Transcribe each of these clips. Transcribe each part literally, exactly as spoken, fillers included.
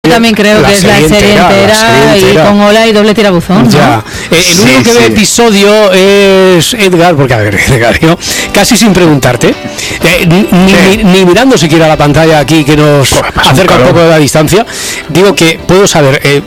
Yo también creo la que es la serie entera, la serie entera y con hola y doble tirabuzón, ¿no? Ya. Eh, el Sí, único que sí. ve episodio es Edgar, porque a ver, Edgar, yo casi sin preguntarte, eh, ni, ni, ni mirando siquiera la pantalla aquí que nos acerca un poco de la distancia, digo que puedo saber eh,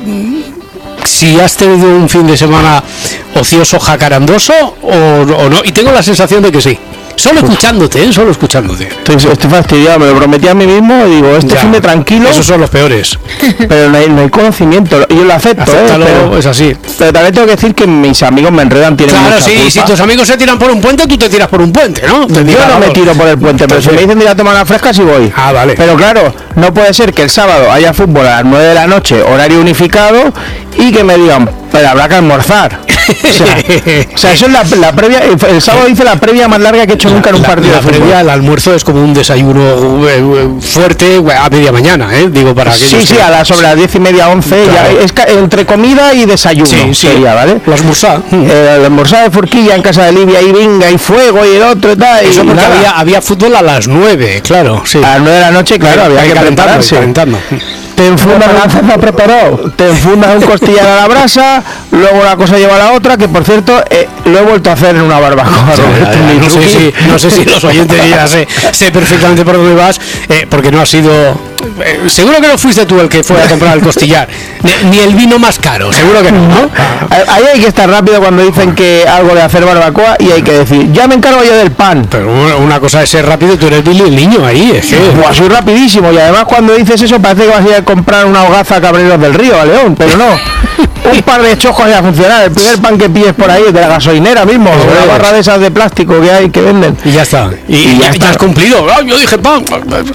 si has tenido un fin de semana ocioso jacarandoso o, o no, y tengo la sensación de que sí. Solo escuchándote, ¿eh? Solo escuchándote. Estoy, estoy fastidiado, me lo prometí a mí mismo y digo, este Ya. fin de tranquilo, Esos son los peores. pero no hay, no hay conocimiento, yo lo acepto, Acéptalo, ¿eh? pero, es así. pero también tengo que decir que mis amigos me enredan, tienen Claro, mucha sí, culpa. si tus amigos se tiran por un puente, tú te tiras por un puente, ¿no? Te Yo tiras, no me vamos. tiro por el puente, pero si me dicen de ir a tomar una fresca, sí voy. Ah, vale. Pero claro, no puede ser que el sábado haya fútbol a las nueve de la noche, horario unificado, y que me digan, pero habrá que almorzar. O sea, o sea, eso es la, la previa. El sábado hice la previa más larga que he hecho nunca en un La- partido la de fútbol. previa, el almuerzo es como un desayuno eh, eh, fuerte eh, a media mañana, ¿eh? Digo, para aquellos Sí, sí, que- a las sobre las diez y media, once, Claro. ya es ca- entre comida y desayuno, Sí, sí. sería, ¿vale? Los almurzá. Eh, la almorzada de Forquilla en casa de Livia y venga y fuego y el otro y tal. Eso y porque nada. había, había fútbol a las nueve, claro, sí. A las nueve de la noche, claro, había Hay que calentarlo, prepararse. calentando. Te enfundas, un, preparado. Te enfundas un costillar a la brasa, luego una cosa lleva a la otra, que por cierto eh, lo he vuelto a hacer en una barbacoa. Sí, Roberto, ya, ya, mi no, sé truqui. si, no sé si los oyentes ya sé, sé perfectamente por dónde vas, eh, porque no ha sido. eh, seguro que no fuiste tú el que fue a comprar el costillar, ni, ni el vino más caro, seguro que no, ¿no? Ahí hay que estar rápido cuando dicen que algo de hacer barbacoa y hay que decir, ya me encargo yo del pan. Pero una- una cosa es ser rápido, tú eres Billy el niño ahí, es que. Buah, soy rapidísimo y además cuando dices eso parece que vas a ir a comprar una hogaza a Cabreros del Río, a León, pero no. Un par de chojos ya a funcionar. El primer pan que pilles por ahí es de la gasolinera mismo, Eso una es. barra de esas de plástico que hay que venden. Y ya está. Y, Y y ya ya, está. has cumplido. Ah, yo dije pan.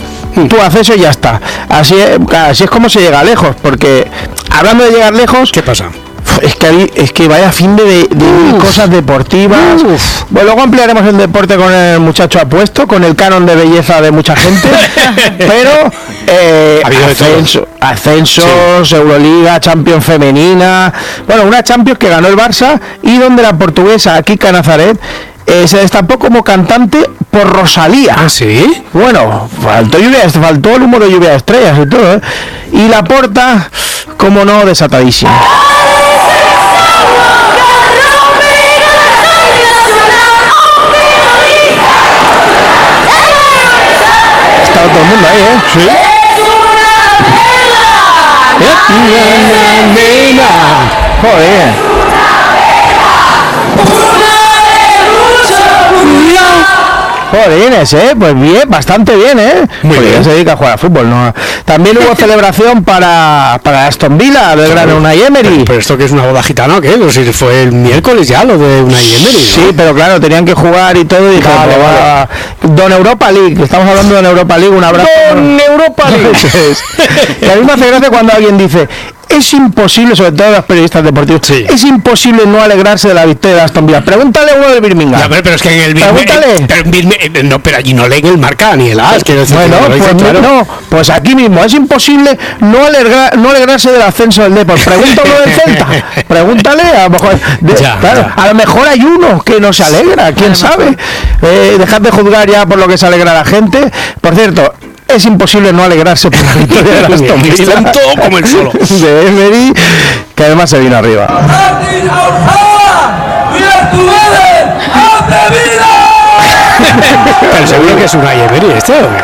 Tú haces eso y ya está. Así es, así es como se llega lejos, porque hablando de llegar lejos, ¿Qué pasa? es que hay- es que vaya fin de, de- de cosas deportivas. Bueno, luego ampliaremos el deporte con el muchacho apuesto, con el canon de belleza de mucha gente, pero eh, Ha habido de todo. ascenso- ascensos, Euroliga, Champions femenina, bueno, una Champions que ganó el Barça y donde la portuguesa Kika Nazaret eh, se destapó como cantante por Rosalía. ¿Ah, sí? Bueno, faltó lluvia, faltó el humo de lluvia de estrellas y todo, ¿eh? Y la porta, como no, desatadísima. Estaba todo el mundo ahí, ¿eh? Sí. Joder. Jolines, eh, pues bien, bastante bien, eh. Muy Porque bien. ya se dedica a jugar al fútbol, ¿no? También hubo celebración para, para Aston Villa, del gran Unai Emery. Pero esto que es una boda gitana, ¿o qué? Pues si fue el miércoles ya lo de una Emery, ¿no? Sí, pero claro, tenían que jugar y todo y dije, Vale, pues, vale. va, Don Europa League, estamos hablando de Don Europa League, un abrazo. Don Europa League. Que a mí me hace gracia cuando alguien dice, es imposible, sobre todo los periodistas deportivos, Sí. es imposible no alegrarse de la victoria de Aston Villa. Pregúntale a uno de Birmingham. Ya, pero, pero es que en el Birmingham- Pregúntale. eh, pero, en Birmingham- eh, no, pero allí no leen el marca ni el as, quiero decir, Bueno, que lo pues dicen, no, claro. no, pues aquí mismo es imposible no, alegra- no alegrarse del ascenso del Depor. Pregúntale del Celta, pregúntale, a lo mejor, de- Ya, claro, ya. a lo mejor hay uno que no se alegra, quién sabe. Eh, dejad de juzgar ya por lo que se alegra la gente. Por cierto, es imposible no alegrarse por la victoria de Aston Es Villa. tonto como el solo. De Emery, que además se vino arriba. Pero seguro que es una Emery este, ¿o qué?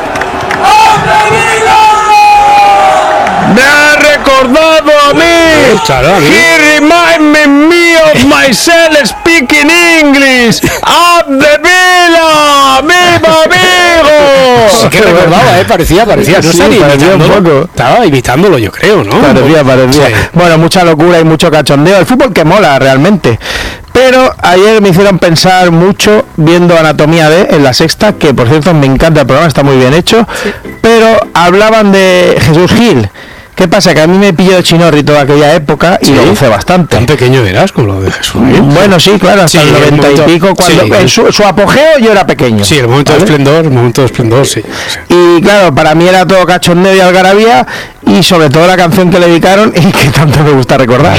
Me ha recordado a mí. Claro, a mí. He remind me of myself speaking English. Up the Villa, viva amigo. Sí que recordaba, ¿eh? Parecía, parecía. No Sí, está ni parecía un imitándolo. poco. Estaba imitándolo, yo creo, ¿no? Parecía, parecía. Sí. Bueno, mucha locura y mucho cachondeo. El fútbol que mola realmente. Pero ayer me hicieron pensar mucho viendo Anatomía D en La Sexta, que por cierto me encanta el programa, está muy bien hecho. Pero hablaban de Jesús Gil. ¿Qué pasa? Que a mí me pilló de chinorri toda aquella época y Sí. lo gocé bastante. Tan pequeño eras con lo de Jesús. ¿eh? Bueno, sí, claro, hasta Sí, el el noventa momento- y pico, cuando sí. en su, su apogeo yo era pequeño. Sí, el momento ¿vale? de esplendor, el momento de esplendor, sí. sí. Y claro, para mí era todo cachondeo y algarabía y sobre todo la canción que le dedicaron y que tanto me gusta recordar.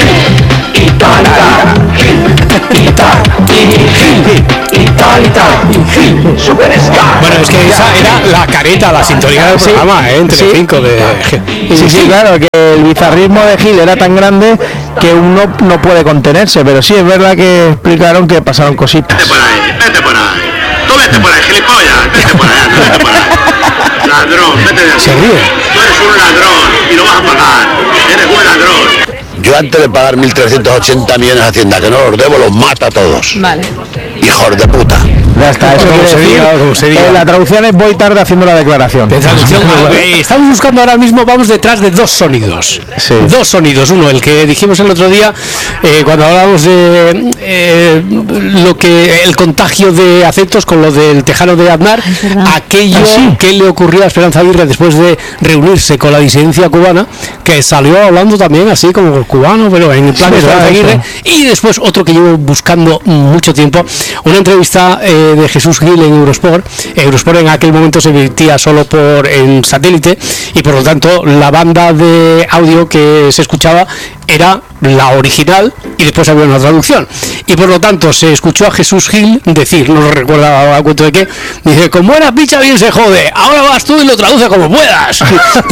Bueno, es que esa era la careta, la sintonía del programa, ¿eh? En Telecinco de... Sí, sí, claro, que el bizarrismo de Gil era tan grande que uno no puede contenerse, pero sí es verdad que explicaron que pasaron cositas. Vete por ahí, vete por ahí. Tú vete por ahí, gilipollas, vete por ahí, vete por ahí. Ladrón, vete de aquí. Se ríe. Tú eres un ladrón y lo vas a pagar. Eres un ladrón. Yo antes de pagar mil trescientos ochenta millones a Hacienda, que no los debo, los mata a todos. Vale. Hijos de puta. Ya está, eso Como quiere se decir, diga, como se diga. eh, la traducción es voy tarde haciendo la declaración. De traducción, eh, estamos buscando ahora mismo, vamos detrás de dos sonidos. Sí. Dos sonidos. Uno, el que dijimos el otro día, eh, cuando hablábamos de eh, lo que el contagio de afectos con lo del tejano de Aznar, aquello ¿Ah, sí? que le ocurrió a Esperanza Aguirre después de reunirse con la disidencia cubana, que salió hablando también así como cubano, pero en el plan Sí, de Esperanza eso. Aguirre. Y después otro que llevo buscando mucho tiempo, una entrevista eh, de Jesús Gil en Eurosport. Eurosport en aquel momento se emitía solo por en satélite y por lo tanto la banda de audio que se escuchaba era la original y después había una traducción, y por lo tanto se escuchó a Jesús Gil decir, no lo recuerda a cuento de qué, dice: con buena picha bien se jode, ahora vas tú y lo traduce como puedas.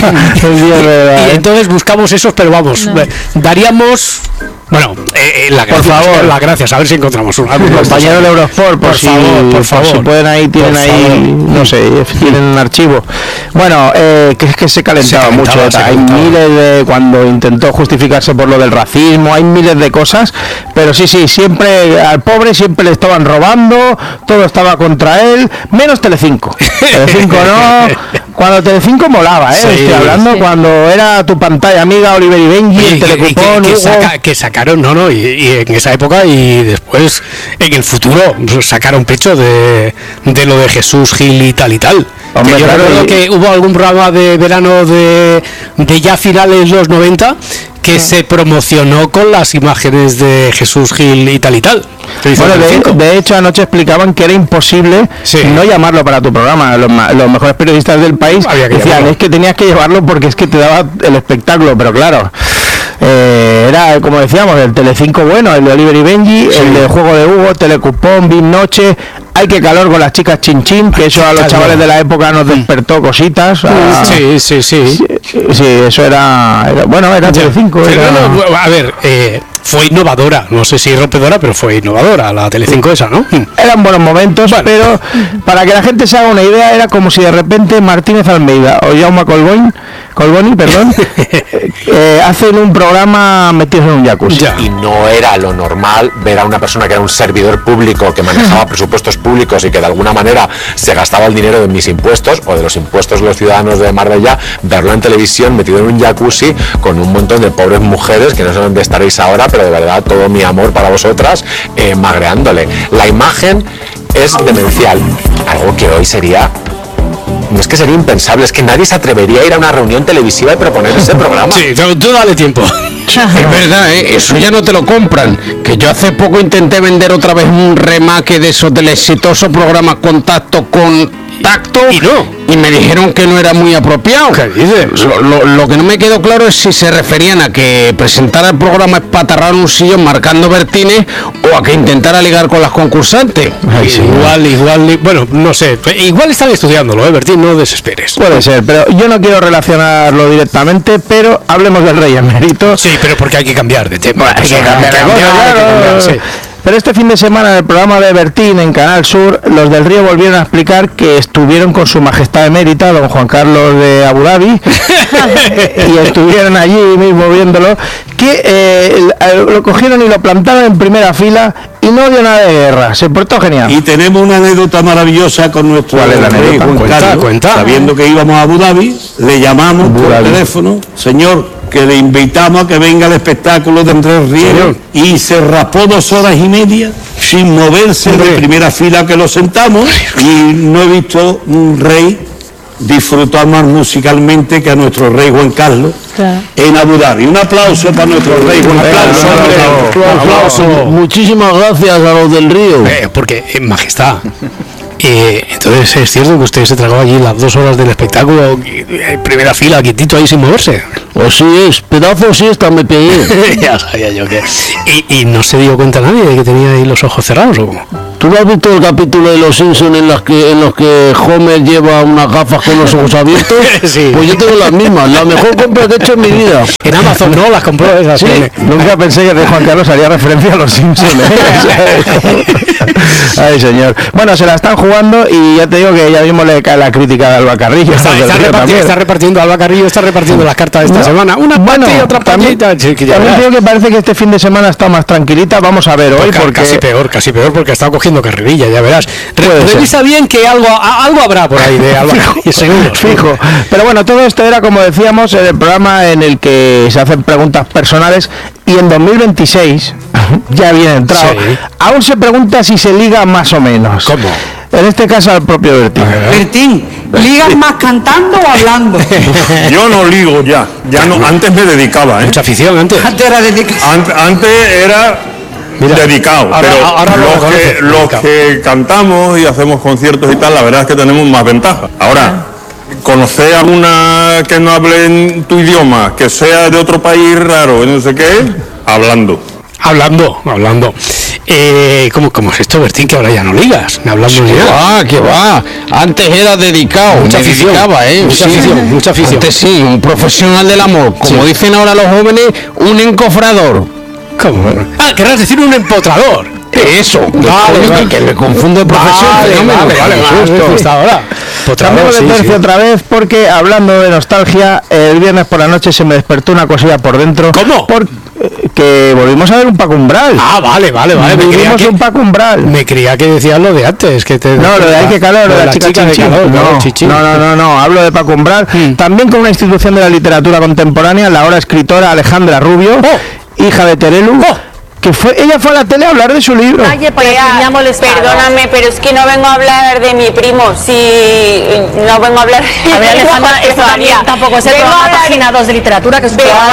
Y entonces buscamos esos, pero vamos, no. daríamos bueno, eh, la por gracias, favor, las gracias, a ver si encontramos un compañero del Eurosport, por, por si, favor, por favor, si pueden ahí, tienen por ahí, favor. no sé, tienen un archivo. Bueno, eh, que es que se calentaba, se calentaba mucho, se hay calentaba. miles de, cuando intentó justificarse por lo del racismo, hay miles de cosas, pero sí, sí, siempre al pobre siempre le estaban robando, todo estaba contra él, menos Telecinco. Telecinco no, cuando Telecinco molaba, eh, sí, estoy hablando, sí. cuando era tu pantalla amiga Oliver y Benji, el Telecupón, que, que, saca, que sacaron, no, no, y, y en esa época y después en el futuro sacaron pecho de, de lo de Jesús Gil y tal y tal. Hombre, que yo claro, recuerdo y... que hubo algún programa de verano de, de ya finales de los noventa que sí. se promocionó con las imágenes de Jesús Gil y tal y tal. Bueno, de, de hecho anoche explicaban que era imposible sí. no llamarlo para tu programa. Los, los mejores periodistas del país decían, llamarlo. es que tenías que llevarlo porque es que te daba el espectáculo, pero claro, eh, era como decíamos, el Telecinco bueno, el de Oliver y Benji, sí. el de Juego de Hugo, Telecupón, Big Noche. Hay que calor con las chicas chin chin, que eso a los chavales de la época nos despertó cositas. A, sí, sí, sí. Sí, sí eso era, era bueno, era Telecinco. Era... No, a ver, eh, fue innovadora, no sé si rompedora, pero fue innovadora la Telecinco esa, ¿no? Eran buenos momentos, bueno. pero para que la gente se haga una idea, era como si de repente Martínez Almeida o Jaume Colboni, Colboni, perdón, eh, hacen un programa metidos en un jacuzzi. Ya. Y no era lo normal ver a una persona que era un servidor público, que manejaba presupuestos públicos y que de alguna manera se gastaba el dinero de mis impuestos o de los impuestos de los ciudadanos de Marbella, verlo en televisión metido en un jacuzzi con un montón de pobres mujeres que no sé dónde estaréis ahora, pero de verdad todo mi amor para vosotras, eh, magreándole. La imagen es demencial, algo que hoy sería... No es que sería impensable, es que nadie se atrevería a ir a una reunión televisiva y proponer ese programa. Sí, tú dale tiempo. Es verdad, ¿eh? Eso ya no te lo compran. Que yo hace poco intenté vender otra vez un remake de esos del exitoso programa Contacto con Tacto y no. Y me dijeron que no era muy apropiado. ¿Qué dices? Lo, lo, lo que no me quedó claro es si se referían a que presentara el programa espatarrar un sillón marcando vertines o a que intentara ligar con las concursantes. Ay, sí, igual, igual, bueno, no sé, igual están estudiándolo, ¿eh, Bertín? No desesperes. Puede ser, pero yo no quiero relacionarlo directamente, pero hablemos del Rey Emérito. Sí, pero porque hay que cambiar de tema. Bueno, hay que cambiar de tema, claro. Sí. Pero este fin de semana en el programa de Bertín en Canal Sur, los del Río volvieron a explicar que estuvieron con su majestad emérita, don Juan Carlos de Abu Dhabi, y estuvieron allí mismo viéndolo, que eh, lo cogieron y lo plantaron en primera fila y no dio nada de guerra, se portó genial. Y tenemos una anécdota maravillosa con nuestro ¿Cuál es la rey Juan cuenta, Carlos, cuenta. sabiendo que íbamos a Abu Dhabi, le llamamos Abu por Dhabi. teléfono, señor, que le invitamos a que venga al espectáculo de Andrés Riero, y se raspó dos horas y media sin moverse Hombre. de primera fila que lo sentamos, y no he visto un rey disfrutar más musicalmente que a nuestro rey Juan Carlos claro. en Abu Dhabi. Un aplauso para nuestro rey Juan Carlos. Un aplauso. Muchísimas gracias a los del Río. Eh, porque, eh, majestad, Eh, entonces es cierto que usted se tragó allí las dos horas del espectáculo en primera fila, quietito ahí sin moverse. Así es, pedazo siesta me pegué. Ya sabía yo que... ¿Y, y no se dio cuenta nadie de que tenía ahí los ojos cerrados o cómo? ¿Tú no has visto el capítulo de Los Simpsons en los que en los que Homer lleva unas gafas con los ojos abiertos? Sí. Pues yo tengo las mismas, la mejor compra que he hecho en mi vida. En Amazon no las compró esas. Sí, nunca pensé que de Juan Carlos haría referencia a Los Simpsons. ¿eh? Ay, señor. Bueno, se la están jugando y ya te digo que ya mismo le cae la crítica de Alba Carrillo. Está, está, repartiendo, está repartiendo, Alba Carrillo está repartiendo las cartas de esta no, semana. Una bueno, parte y otra también, sí, que también creo que parece que este fin de semana está más tranquilita. Vamos a ver hoy. Porque, porque... Casi peor, casi peor porque está cogiendo carrerilla, ya verás. Re revisa bien que algo, a, algo habrá por ahí de Alba Carrillo, seguro. Fijo. Pero bueno, todo esto era, como decíamos, el programa en el que se hacen preguntas personales y en dos mil veintiséis, ya bien entrado, sí. Aún se pregunta si se liga más o menos. ¿Cómo? En este caso al propio Bertín. Bertín, ¿ligas más cantando o hablando? Yo no ligo ya, ya no, antes me dedicaba, ¿eh? Mucha afición antes. Antes era dedicado. Antes, antes era Mira, dedicado, ahora, pero ahora los, que, dedicado. los que cantamos y hacemos conciertos y tal, la verdad es que tenemos más ventaja. Ahora, conocer a una que no hable en tu idioma, que sea de otro país raro, no sé qué, hablando. Hablando, hablando. Eh, ¿cómo, ¿Cómo es esto, Bertín? Que ahora ya no ligas. Me hablando sí, ya. Ah, que va. Antes era dedicado. Mucha afición. Dedicaba, ¿eh? Mucha sí. afición, mucha afición. Antes sí, un profesional del amor. Como sí. dicen ahora los jóvenes, un encofrador. ¿Cómo? Ah, querrás decir un empotrador. Eso, vale, vale. Que me confunde profesión. Vale, vale, vale, vale, vale. ahora. Cambiamos de tercio sí, sí. otra vez porque, hablando de nostalgia, el viernes por la noche se me despertó una cosilla por dentro. ¿Cómo? Por, eh, que volvimos a ver un Paco Umbral. Ah, vale, vale, vale. Vivimos un Paco Umbral. Me creía que decías lo de antes. Que te, no, lo de ahí que calor, lo de la, la chica, chica de calor. No, chichín. no, no, no, no, hablo de Paco Umbral. Hmm. También con una institución de la literatura contemporánea, la ahora escritora Alejandra Rubio, oh. hija de Terelu. Oh. Que fue, ella fue a la tele a hablar de su libro. Oye, perdóname, pero es que no vengo a hablar de mi primo. Si no vengo a hablar de a ver, Alejandra, esto también tampoco es el programa Página dos de literatura, que es un programa.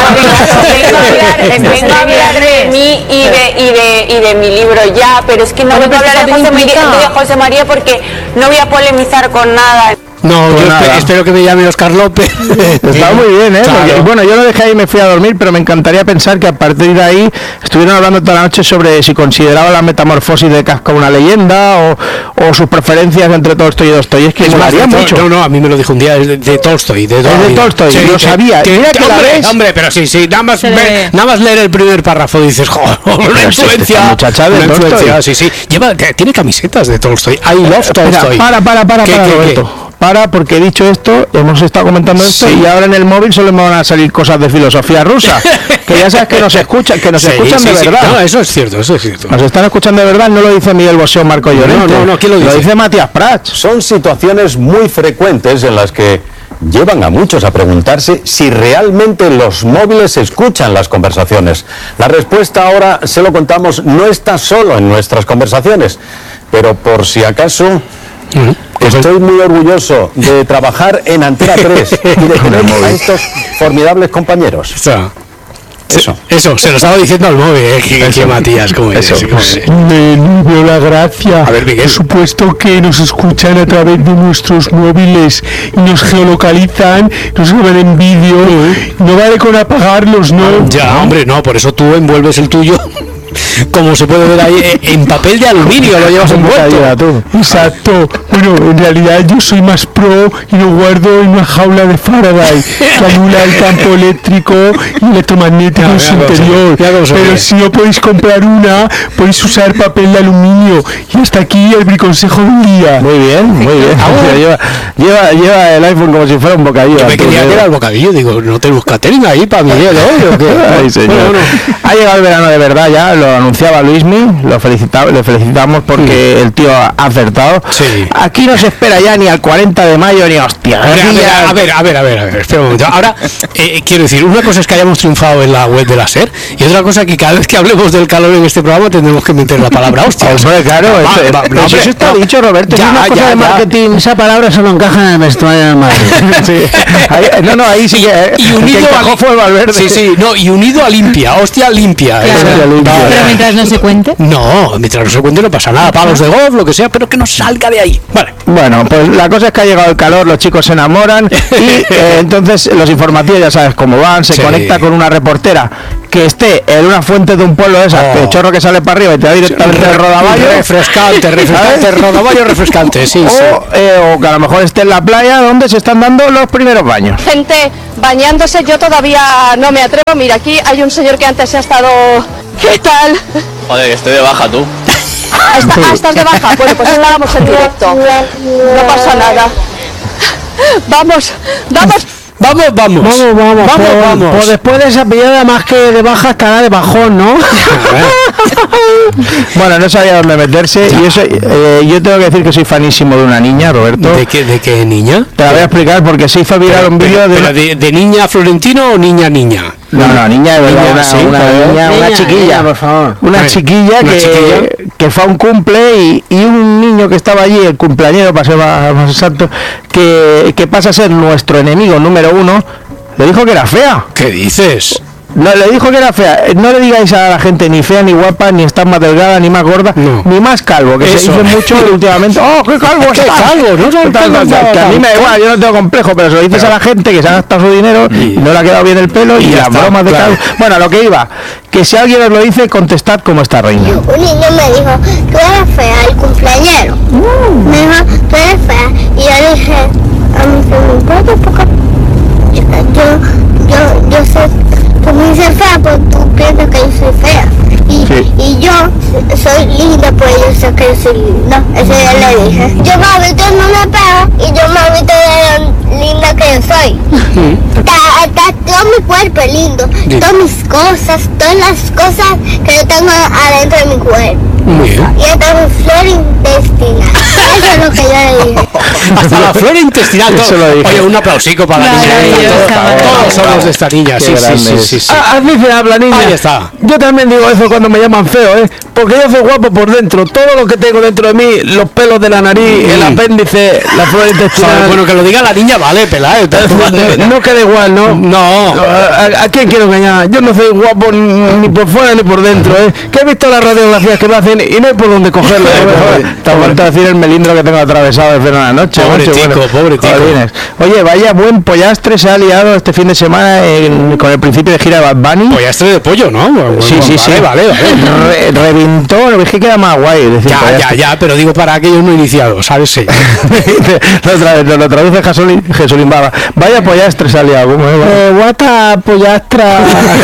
Vengo a hablar de mí y de, y, de, y de mi libro ya, pero es que no vengo a hablar de José, María, de José María porque no voy a polemizar con nada. No, pues yo nada. espero que me llame Oscar López. Está muy bien, ¿eh? Claro. Porque, bueno, yo lo dejé ahí y me fui a dormir, pero me encantaría pensar que a partir de ahí estuvieron hablando toda la noche sobre si consideraba la metamorfosis de Kafka una leyenda o, o sus preferencias entre Tolstoy y Dostoyevski. Es más, mucho. No, no, a mí me lo dijo un día, es de, de Tolstoy. De, es de Tolstoy, sí, lo sabía. Que, Mira que, que hombre, la ves. Hombre, pero sí, sí, nada más, ver, nada más leer el primer párrafo dices, joder, una influencia. Muchacha de una Tolstoy. influencia, sí, sí. Lleva, tiene camisetas de Tolstoy. I love Tolstoy. Para, para, para, para, Roberto. Para, porque he dicho esto, hemos estado comentando esto sí. y ahora en el móvil solo me van a salir cosas de filosofía rusa, que ya sabes que nos escuchan, que nos sí, escuchan sí, de sí. verdad. No, eso es cierto, eso es cierto. Nos están escuchando de verdad, no lo dice Miguel Bosé o Marco Llorente. No, no, no, ¿quién lo dice? Lo dice Matías Prats. Son situaciones muy frecuentes en las que llevan a muchos a preguntarse si realmente los móviles escuchan las conversaciones. La respuesta ahora, se lo contamos, no está solo en nuestras conversaciones, pero por si acaso... Uh-huh. Estoy muy orgulloso de trabajar en Antena tres y de tener a estos formidables compañeros. Eso. Eso, eso, se lo estaba diciendo al móvil, eh, que, que Matías, ¿cómo es? Eso, pues, me veo la gracia. A ver, Miguel. Por supuesto que nos escuchan a través de nuestros móviles y nos geolocalizan, nos graban en vídeo. Uh-huh. No vale con apagarlos, ¿no? Ya, hombre, no, por eso tú envuelves el tuyo. Como se puede ver ahí, en papel de aluminio lo llevas envuelto. Exacto. Bueno, en realidad yo soy más pro y lo guardo en una jaula de Faraday que anula el campo eléctrico y electromagnético en su interior. Pero si no podéis comprar una, podéis usar papel de aluminio. Y hasta aquí el briconsejo del día. Muy bien, muy bien. O sea, lleva, lleva, lleva el iPhone como si fuera un bocadillo. Yo me quería que era el bocadillo. Digo, no tenemos catering ahí para Miguel, ¿eh? Ay, señor. Bueno, bueno. Ha llegado el verano de verdad ya. Lo anunciaba Luismi, lo felicitamos, le felicitamos porque sí. el tío ha acertado. Sí. Aquí no se espera ya ni al cuarenta de mayo ni hostia. A ver, a ver, a ver, a ver, a ver, a ver, espera un momento. Ahora, eh, quiero decir, una cosa es que hayamos triunfado en la web de la SER y otra cosa que cada vez que hablemos del calor en este programa tendremos que meter la palabra hostia. Hombre, claro, va, este, va, no, hombre, eso está no, dicho, Roberto, ya, es una cosa ya, de marketing. Ya. Esa palabra solo encaja en el vestuario del Madrid. Sí. Ahí, no, no, ahí sí que, y, y unido que a fue el Valverde. Sí, sí, no, y unido a limpia, hostia limpia. Claro. Hostia limpia. Vale, Pero mientras no se cuente. No, mientras no se cuente no pasa nada. Palos de golf, lo que sea, pero que no salga de ahí. Vale. Bueno, pues la cosa es que ha llegado el calor, los chicos se enamoran y eh, entonces los informativos ya sabes cómo van, se Sí. conecta con una reportera que esté en una fuente de un pueblo de esas, Oh. que el chorro que sale para arriba y te da directamente el rodaballo. Refrescante, refrescante, rodaballo refrescante, sí, o, sí. eh, o que a lo mejor esté en la playa donde se están dando los primeros baños. Gente bañándose, yo todavía no me atrevo. Mira, aquí hay un señor que antes ha estado... ¿Qué tal? Joder, que estoy de baja tú. Ah, está- ah, ¿estás de baja? Bueno, pues hablábamos en directo. No pasa nada. Vamos, vamos. Vamos, vamos. Vamos, vamos, Vamos, pues, vamos. pues después de esa pillada más que de baja estará de bajón, ¿no? Bueno, no sabía dónde meterse y eso, eh, yo tengo que decir que soy fanísimo de una niña, Roberto. ¿De qué, de qué niña? Te la voy a explicar porque se hizo viral un vídeo de, ¿Pero una- de, de niña Florentino o niña niña? No, no, niña de verdad, Niña, una, sí, una joder. niña, una Niña, chiquilla, niña, por favor. una Vale, chiquilla una que, chiquilla. que fue a un cumple y, y un niño que estaba allí, el cumpleañero, para ser más, más exacto, que, que pasa a ser nuestro enemigo número uno, le dijo que era fea. ¿Qué dices? No, le dijo que era fea. No le digáis a la gente ni fea, ni guapa, ni está más delgada, ni más gorda, No. ni más calvo, que se Eso. dice mucho últimamente. ¡Oh, qué calvo ¡Qué está! calvo! No sé, Tal, tal, calvo, tal, que a mí me da igual, yo no tengo complejo, pero se lo dices a la gente que se ha gastado su dinero y no le ha quedado bien el pelo y, y ya las está, bromas de claro. calvo. Bueno, a lo que iba, que si alguien os lo dice, contestad como esta reina. Un niño me dijo, tú eres fea, el cumpleañero. Me dijo, tú eres fea. Y yo dije, a mí se me importa porque yo, yo, yo, yo sé, tú me dices fea, pero tú piensas que yo soy fea. Y, Sí. y yo soy linda, pues yo sé que yo soy linda. Eso ya le dije. Yo me he visto en un espejo y yo me he visto de lo linda que yo soy. Ta- ta- todo mi cuerpo es lindo, todas mis cosas, todas las cosas que yo tengo adentro de mi cuerpo. Muy bien. Y hasta mi flor intestinal. Eso es lo que yo le dije. Hasta la flora intestinal. Eso todo. lo dije. Oye, un aplausito para la niña. Maravillosa, Todos- maravillosa. Todos somos de esta niña. Qué Sí, sí, grande sí, es. sí, sí. Ah, Haz miserable, niña. Ahí está. Yo también digo eso cuando me llaman feo, ¿eh? Porque yo soy guapo por dentro. Todo lo que tengo dentro de mí, los pelos de la nariz, el apéndice, la flora Joder, intestinal. bueno, que lo diga la niña, vale, pelá. eh, no, no queda igual, ¿no? No. ¿A, a quién quiero engañar? Yo no soy guapo ni, ni por fuera ni por dentro, ¿eh? Que he visto las radiografías que me hacen y no hay por dónde cogerlo. Te ha vuelto a decir el melindro que tengo atravesado desde una noche. Pobre macho, tico, pobre tico. jolines. Oye, vaya buen pollastre se ha liado este fin de semana en- con el principio de gira de Bad Bunny. Pollastre de pollo, ¿no? Bueno, Sí, sí, sí. vale, Vale, vale. Re- reventó, es que queda más guay. Decir, Ya, ya, pollastre. ya, pero digo para aquellos no iniciados, ¿sabes? Sí. Lo tra- lo, lo traduce Jesulín, Jesulín Baba. Vaya pollastre se ha liado. ¿cómo es? Eh, guata pollastra.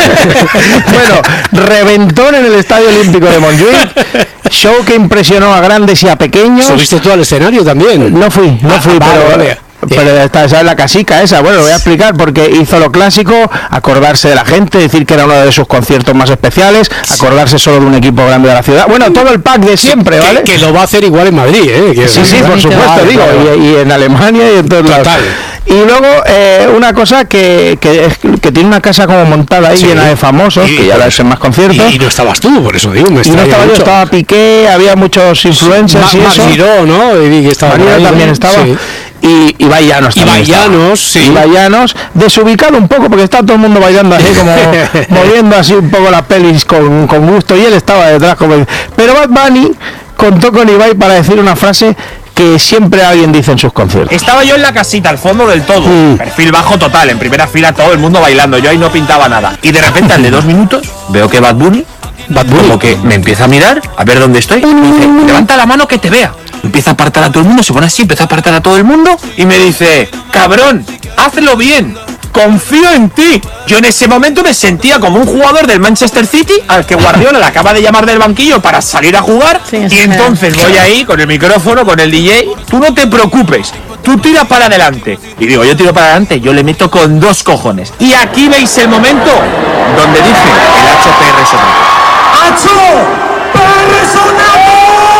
Bueno, reventón en el Estadio Olímpico de Montjuic. Show que impresionó a grandes y a pequeños. ¿Subiste tú al escenario también? No fui, no Ah, fui, vale, pero, vale. pero está, esa es la casica esa. Bueno, lo voy a explicar porque hizo lo clásico, acordarse de la gente, decir que era uno de sus conciertos más especiales, acordarse solo de un equipo grande de la ciudad. Bueno, todo el pack de siempre, que, ¿vale? que lo va a hacer igual en Madrid, ¿eh? Que- Sí, sí, por bonito. supuesto, Vale, digo, vale. y, y en Alemania y en todos lados. Total. Y luego eh, una cosa que, que, es- que tiene una casa como montada ahí Sí. llena de famosos, Y- que ya la hacen más conciertos. Y, y no estabas tú, por eso digo, me Y no extraña estaba yo, mucho. estaba Piqué, había muchos influencers Ma- y Marc eso. Giró, ¿no? Y vi que estaba María por ahí, también ¿no? estaba. Sí. Y, y Baillanos Y también estaba. Baillanos, sí. Y Baillanos, desubicado un poco porque está todo el mundo bailando así como moviendo así un poco las pelis con, con gusto y él estaba detrás como... Pero Bad Bunny contó con Ibai para decir una frase que siempre alguien dice en sus conciertos. Estaba yo en la casita, al fondo del todo. Perfil bajo total, en primera fila todo el mundo bailando. Yo ahí no pintaba nada. Y de repente, al de dos minutos, veo que Bad Bunny, Bad Bunny. como que me empieza a mirar, a ver dónde estoy. Y dice, levanta la mano que te vea. Empieza a apartar a todo el mundo, se pone así, empieza a apartar a todo el mundo. Y me dice, cabrón, hazlo bien. Confío en ti. Yo en ese momento me sentía como un jugador del Manchester City al que Guardiola le acaba de llamar del banquillo para salir a jugar. Sí, y eso es entonces voy ahí con el micrófono, con el D J. Tú no te preocupes, tú tira para adelante. Y digo, yo tiro para adelante, yo le meto con dos cojones. Y aquí veis el momento donde dice el H P R es otra cosa. ¡Hacho! ¡P R es otra cosa!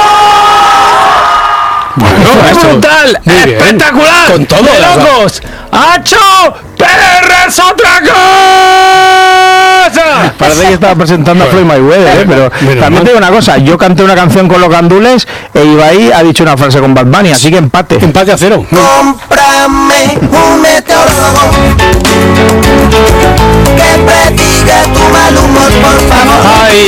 Bueno, ¡Es esto- brutal! muy bien. ¡Espectacular! Con todo, ¡De la verdad. locos! ¡Hacho! ¡P R es otra cosa! Parece que estaba presentando a Floyd Mayweather, ¿eh? Pero Menos también mal. te digo una cosa, yo canté una canción con los gandules e Ibai ha dicho una frase con Bad Bunny, así que empate. Empate a cero. Cómprame un meteorólogo que prediga tu mal humor, por favor. Ay,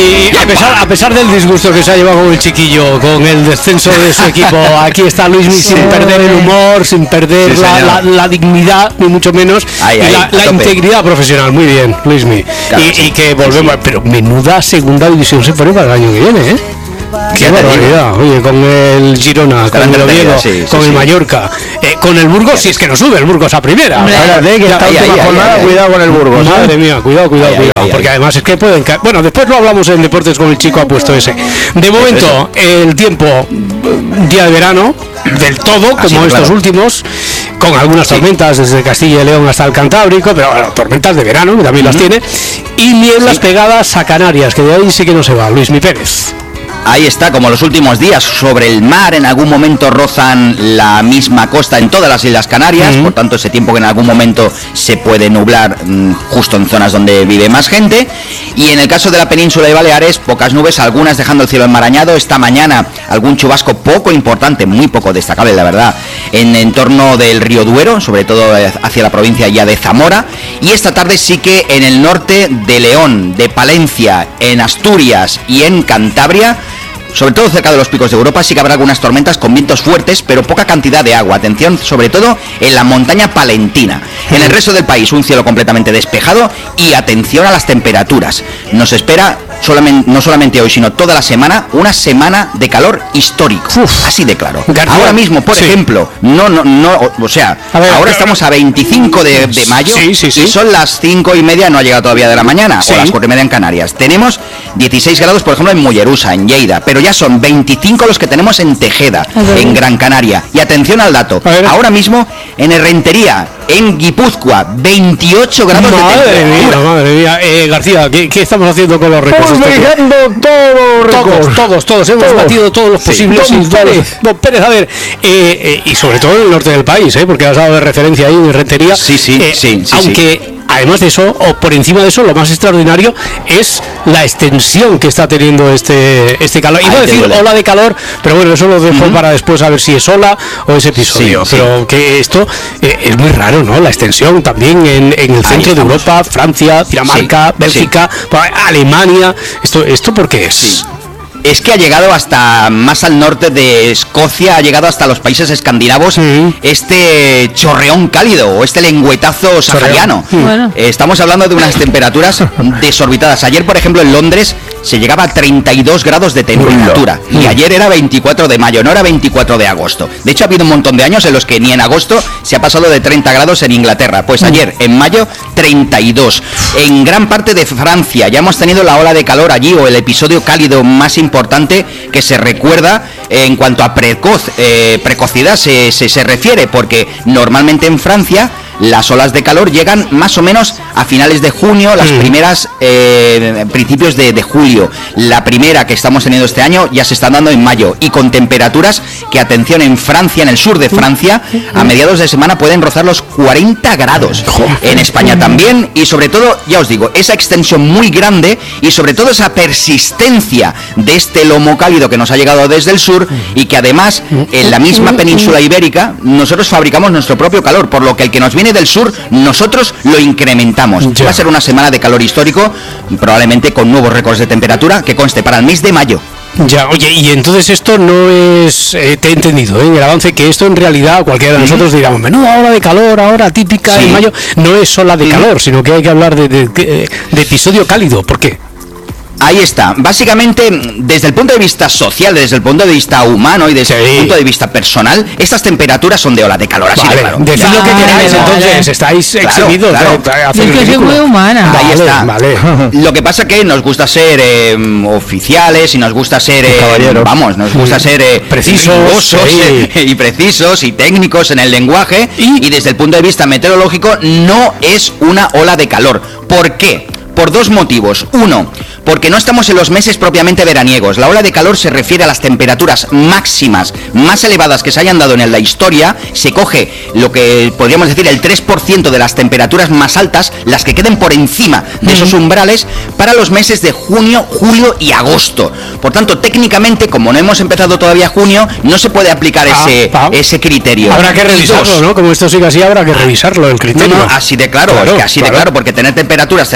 A pesar, a pesar del disgusto que se ha llevado con el chiquillo, con el descenso de su equipo, aquí está Luismi sí. sin perder el humor, sin perder sí, la, la, la dignidad, ni mucho menos, ahí, y ahí, la, la integridad profesional. Muy bien, Luismi. Claro, y, sí. y que volvemos, sí. pero menuda segunda división se pone para el año que viene, ¿eh? Qué barbaridad, oye, con el Girona, con el Oviedo, sí, con sí, el sí. Mallorca, eh, con el Burgos, si es que no sube el Burgos a primera. Espérate, que esta última jornada, cuidado con el Burgos. Madre mía, cuidado, cuidado, ay, cuidado, ay, porque ay, además es que pueden caer. Bueno, después lo hablamos en Deportes con el chico apuesto ese. De momento, el tiempo, día de verano, del todo, como Así, estos claro. últimos, con algunas sí. tormentas desde Castilla y León hasta el Cantábrico, pero bueno, tormentas de verano, que también uh-huh. las tiene, y nieblas sí. pegadas a Canarias, que de ahí sí que no se va, Luismi Pérez. Ahí está, como los últimos días, sobre el mar, en algún momento rozan la misma costa en todas las Islas Canarias, uh-huh. por tanto ese tiempo que en algún momento se puede nublar mmm, justo en zonas donde vive más gente. Y en el caso de la península de Baleares, pocas nubes, algunas dejando el cielo enmarañado. Esta mañana algún chubasco poco importante, muy poco destacable la verdad, en entorno del río Duero, sobre todo hacia la provincia ya de Zamora. Y esta tarde sí que en el norte de León, de Palencia, en Asturias y en Cantabria, sobre todo cerca de los picos de Europa, sí que habrá algunas tormentas con vientos fuertes, pero poca cantidad de agua. Atención, sobre todo en la montaña palentina. En el resto del país, un cielo completamente despejado y atención a las temperaturas. Nos espera, solamente, no solamente hoy, sino toda la semana, una semana de calor histórico. Uf. Así de claro. García. Ahora mismo, por sí. ejemplo, no, no, no, o sea, a ver, ahora estamos a veinticinco de, de mayo sí, sí, sí. y son las cinco y media, no ha llegado todavía de la mañana, sí. o las cuatro y media en Canarias. Tenemos dieciséis grados, por ejemplo, en Mollerusa, en Lleida, pero ya son veinticinco los que tenemos en Tejeda, en Gran Canaria. Y atención al dato, ahora mismo en Herrentería, en Guipúzcoa, veintiocho grados madre de temperatura. Mía, madre mía, eh, García, ¿qué, ¿qué estamos haciendo con los récords? Estamos bajando todos los Todos, todos, todos, hemos todos. batido todos los posibles. Sí, Don Pérez. Don Pérez, a ver, eh, eh, y sobre todo en el norte del país, eh, porque has dado de referencia ahí en Herrentería. Sí, sí, eh, sí, sí. Aunque... Sí. Además de eso, o por encima de eso, lo más extraordinario es la extensión que está teniendo este este calor. Iba a decir ola de calor, pero bueno, eso lo dejo uh-huh. para después a ver si es ola o es episodio. Sí, pero sí. que esto eh, es muy raro, ¿no? La extensión también en, en el centro de Europa, Francia, Dinamarca, sí, Bélgica, sí. Alemania. ¿Esto, esto por qué es? Sí. Es que ha llegado hasta más al norte de Escocia, ha llegado hasta los países escandinavos, sí. este chorreón cálido o este lengüetazo sahariano. Bueno. Eh, estamos hablando de unas temperaturas desorbitadas. Ayer, por ejemplo, en Londres se llegaba a treinta y dos grados de temperatura Uy, no. y ayer era veinticuatro de mayo, no era veinticuatro de agosto. De hecho, ha habido un montón de años en los que ni en agosto se ha pasado de treinta grados en Inglaterra. Pues ayer, en mayo, treinta y dos. En gran parte de Francia ya hemos tenido la ola de calor allí, o el episodio cálido más importante importante que se recuerda en cuanto a precoz, eh, precocidad se, se, se refiere, porque normalmente en Francia las olas de calor llegan más o menos a finales de junio, las mm. primeras eh, principios de, de julio. La primera que estamos teniendo este año ya se está dando en mayo, y con temperaturas que, atención, en Francia, en el sur de Francia, a mediados de semana pueden rozar los cuarenta grados. En España también, y sobre todo, ya os digo, esa extensión muy grande y sobre todo esa persistencia de este lomo cálido que nos ha llegado desde el sur, y que además en la misma península ibérica nosotros fabricamos nuestro propio calor, por lo que el que nos viene del sur nosotros lo incrementamos. Ya. Va a ser una semana de calor histórico, probablemente con nuevos récords de temperatura, que conste para el mes de mayo. Ya, oye, y entonces esto no es, eh, te he entendido, ¿eh? El avance, que esto en realidad cualquiera de nosotros ¿Mm? diríamos, menuda ola de calor ahora típica sí. en mayo, no es ola de ¿Mm? calor, sino que hay que hablar de, de, de, de episodio cálido. ¿Por qué? Ahí está. Básicamente, desde el punto de vista social, desde el punto de vista humano y desde sí. el punto de vista personal, estas temperaturas son de ola de calor, así vale, de claro. Decid lo que queráis, vale, entonces, vale. estáis claro, exhibidos claro. de, de hacer es que muy humana. Ahí vale, está. Vale. Lo que pasa que nos gusta ser eh, oficiales y nos gusta ser, eh, vamos, nos gusta ser eh, precisos sí. eh, y precisos y técnicos en el lenguaje, ¿Y? y desde el punto de vista meteorológico no es una ola de calor. ¿Por qué? Por dos motivos. Uno, porque no estamos en los meses propiamente veraniegos. La ola de calor se refiere a las temperaturas máximas más elevadas que se hayan dado en la historia. Se coge lo que podríamos decir el tres por ciento de las temperaturas más altas, las que queden por encima de esos umbrales, para los meses de junio, julio y agosto. Por tanto, técnicamente, como no hemos empezado todavía junio, no se puede aplicar ah, ese, ah. ese criterio. Habrá que revisarlo, ¿no? Como esto sigue así, habrá que revisarlo, el criterio. No, no, así de claro, claro, es que así claro. de claro, porque tener temperaturas cercanas a los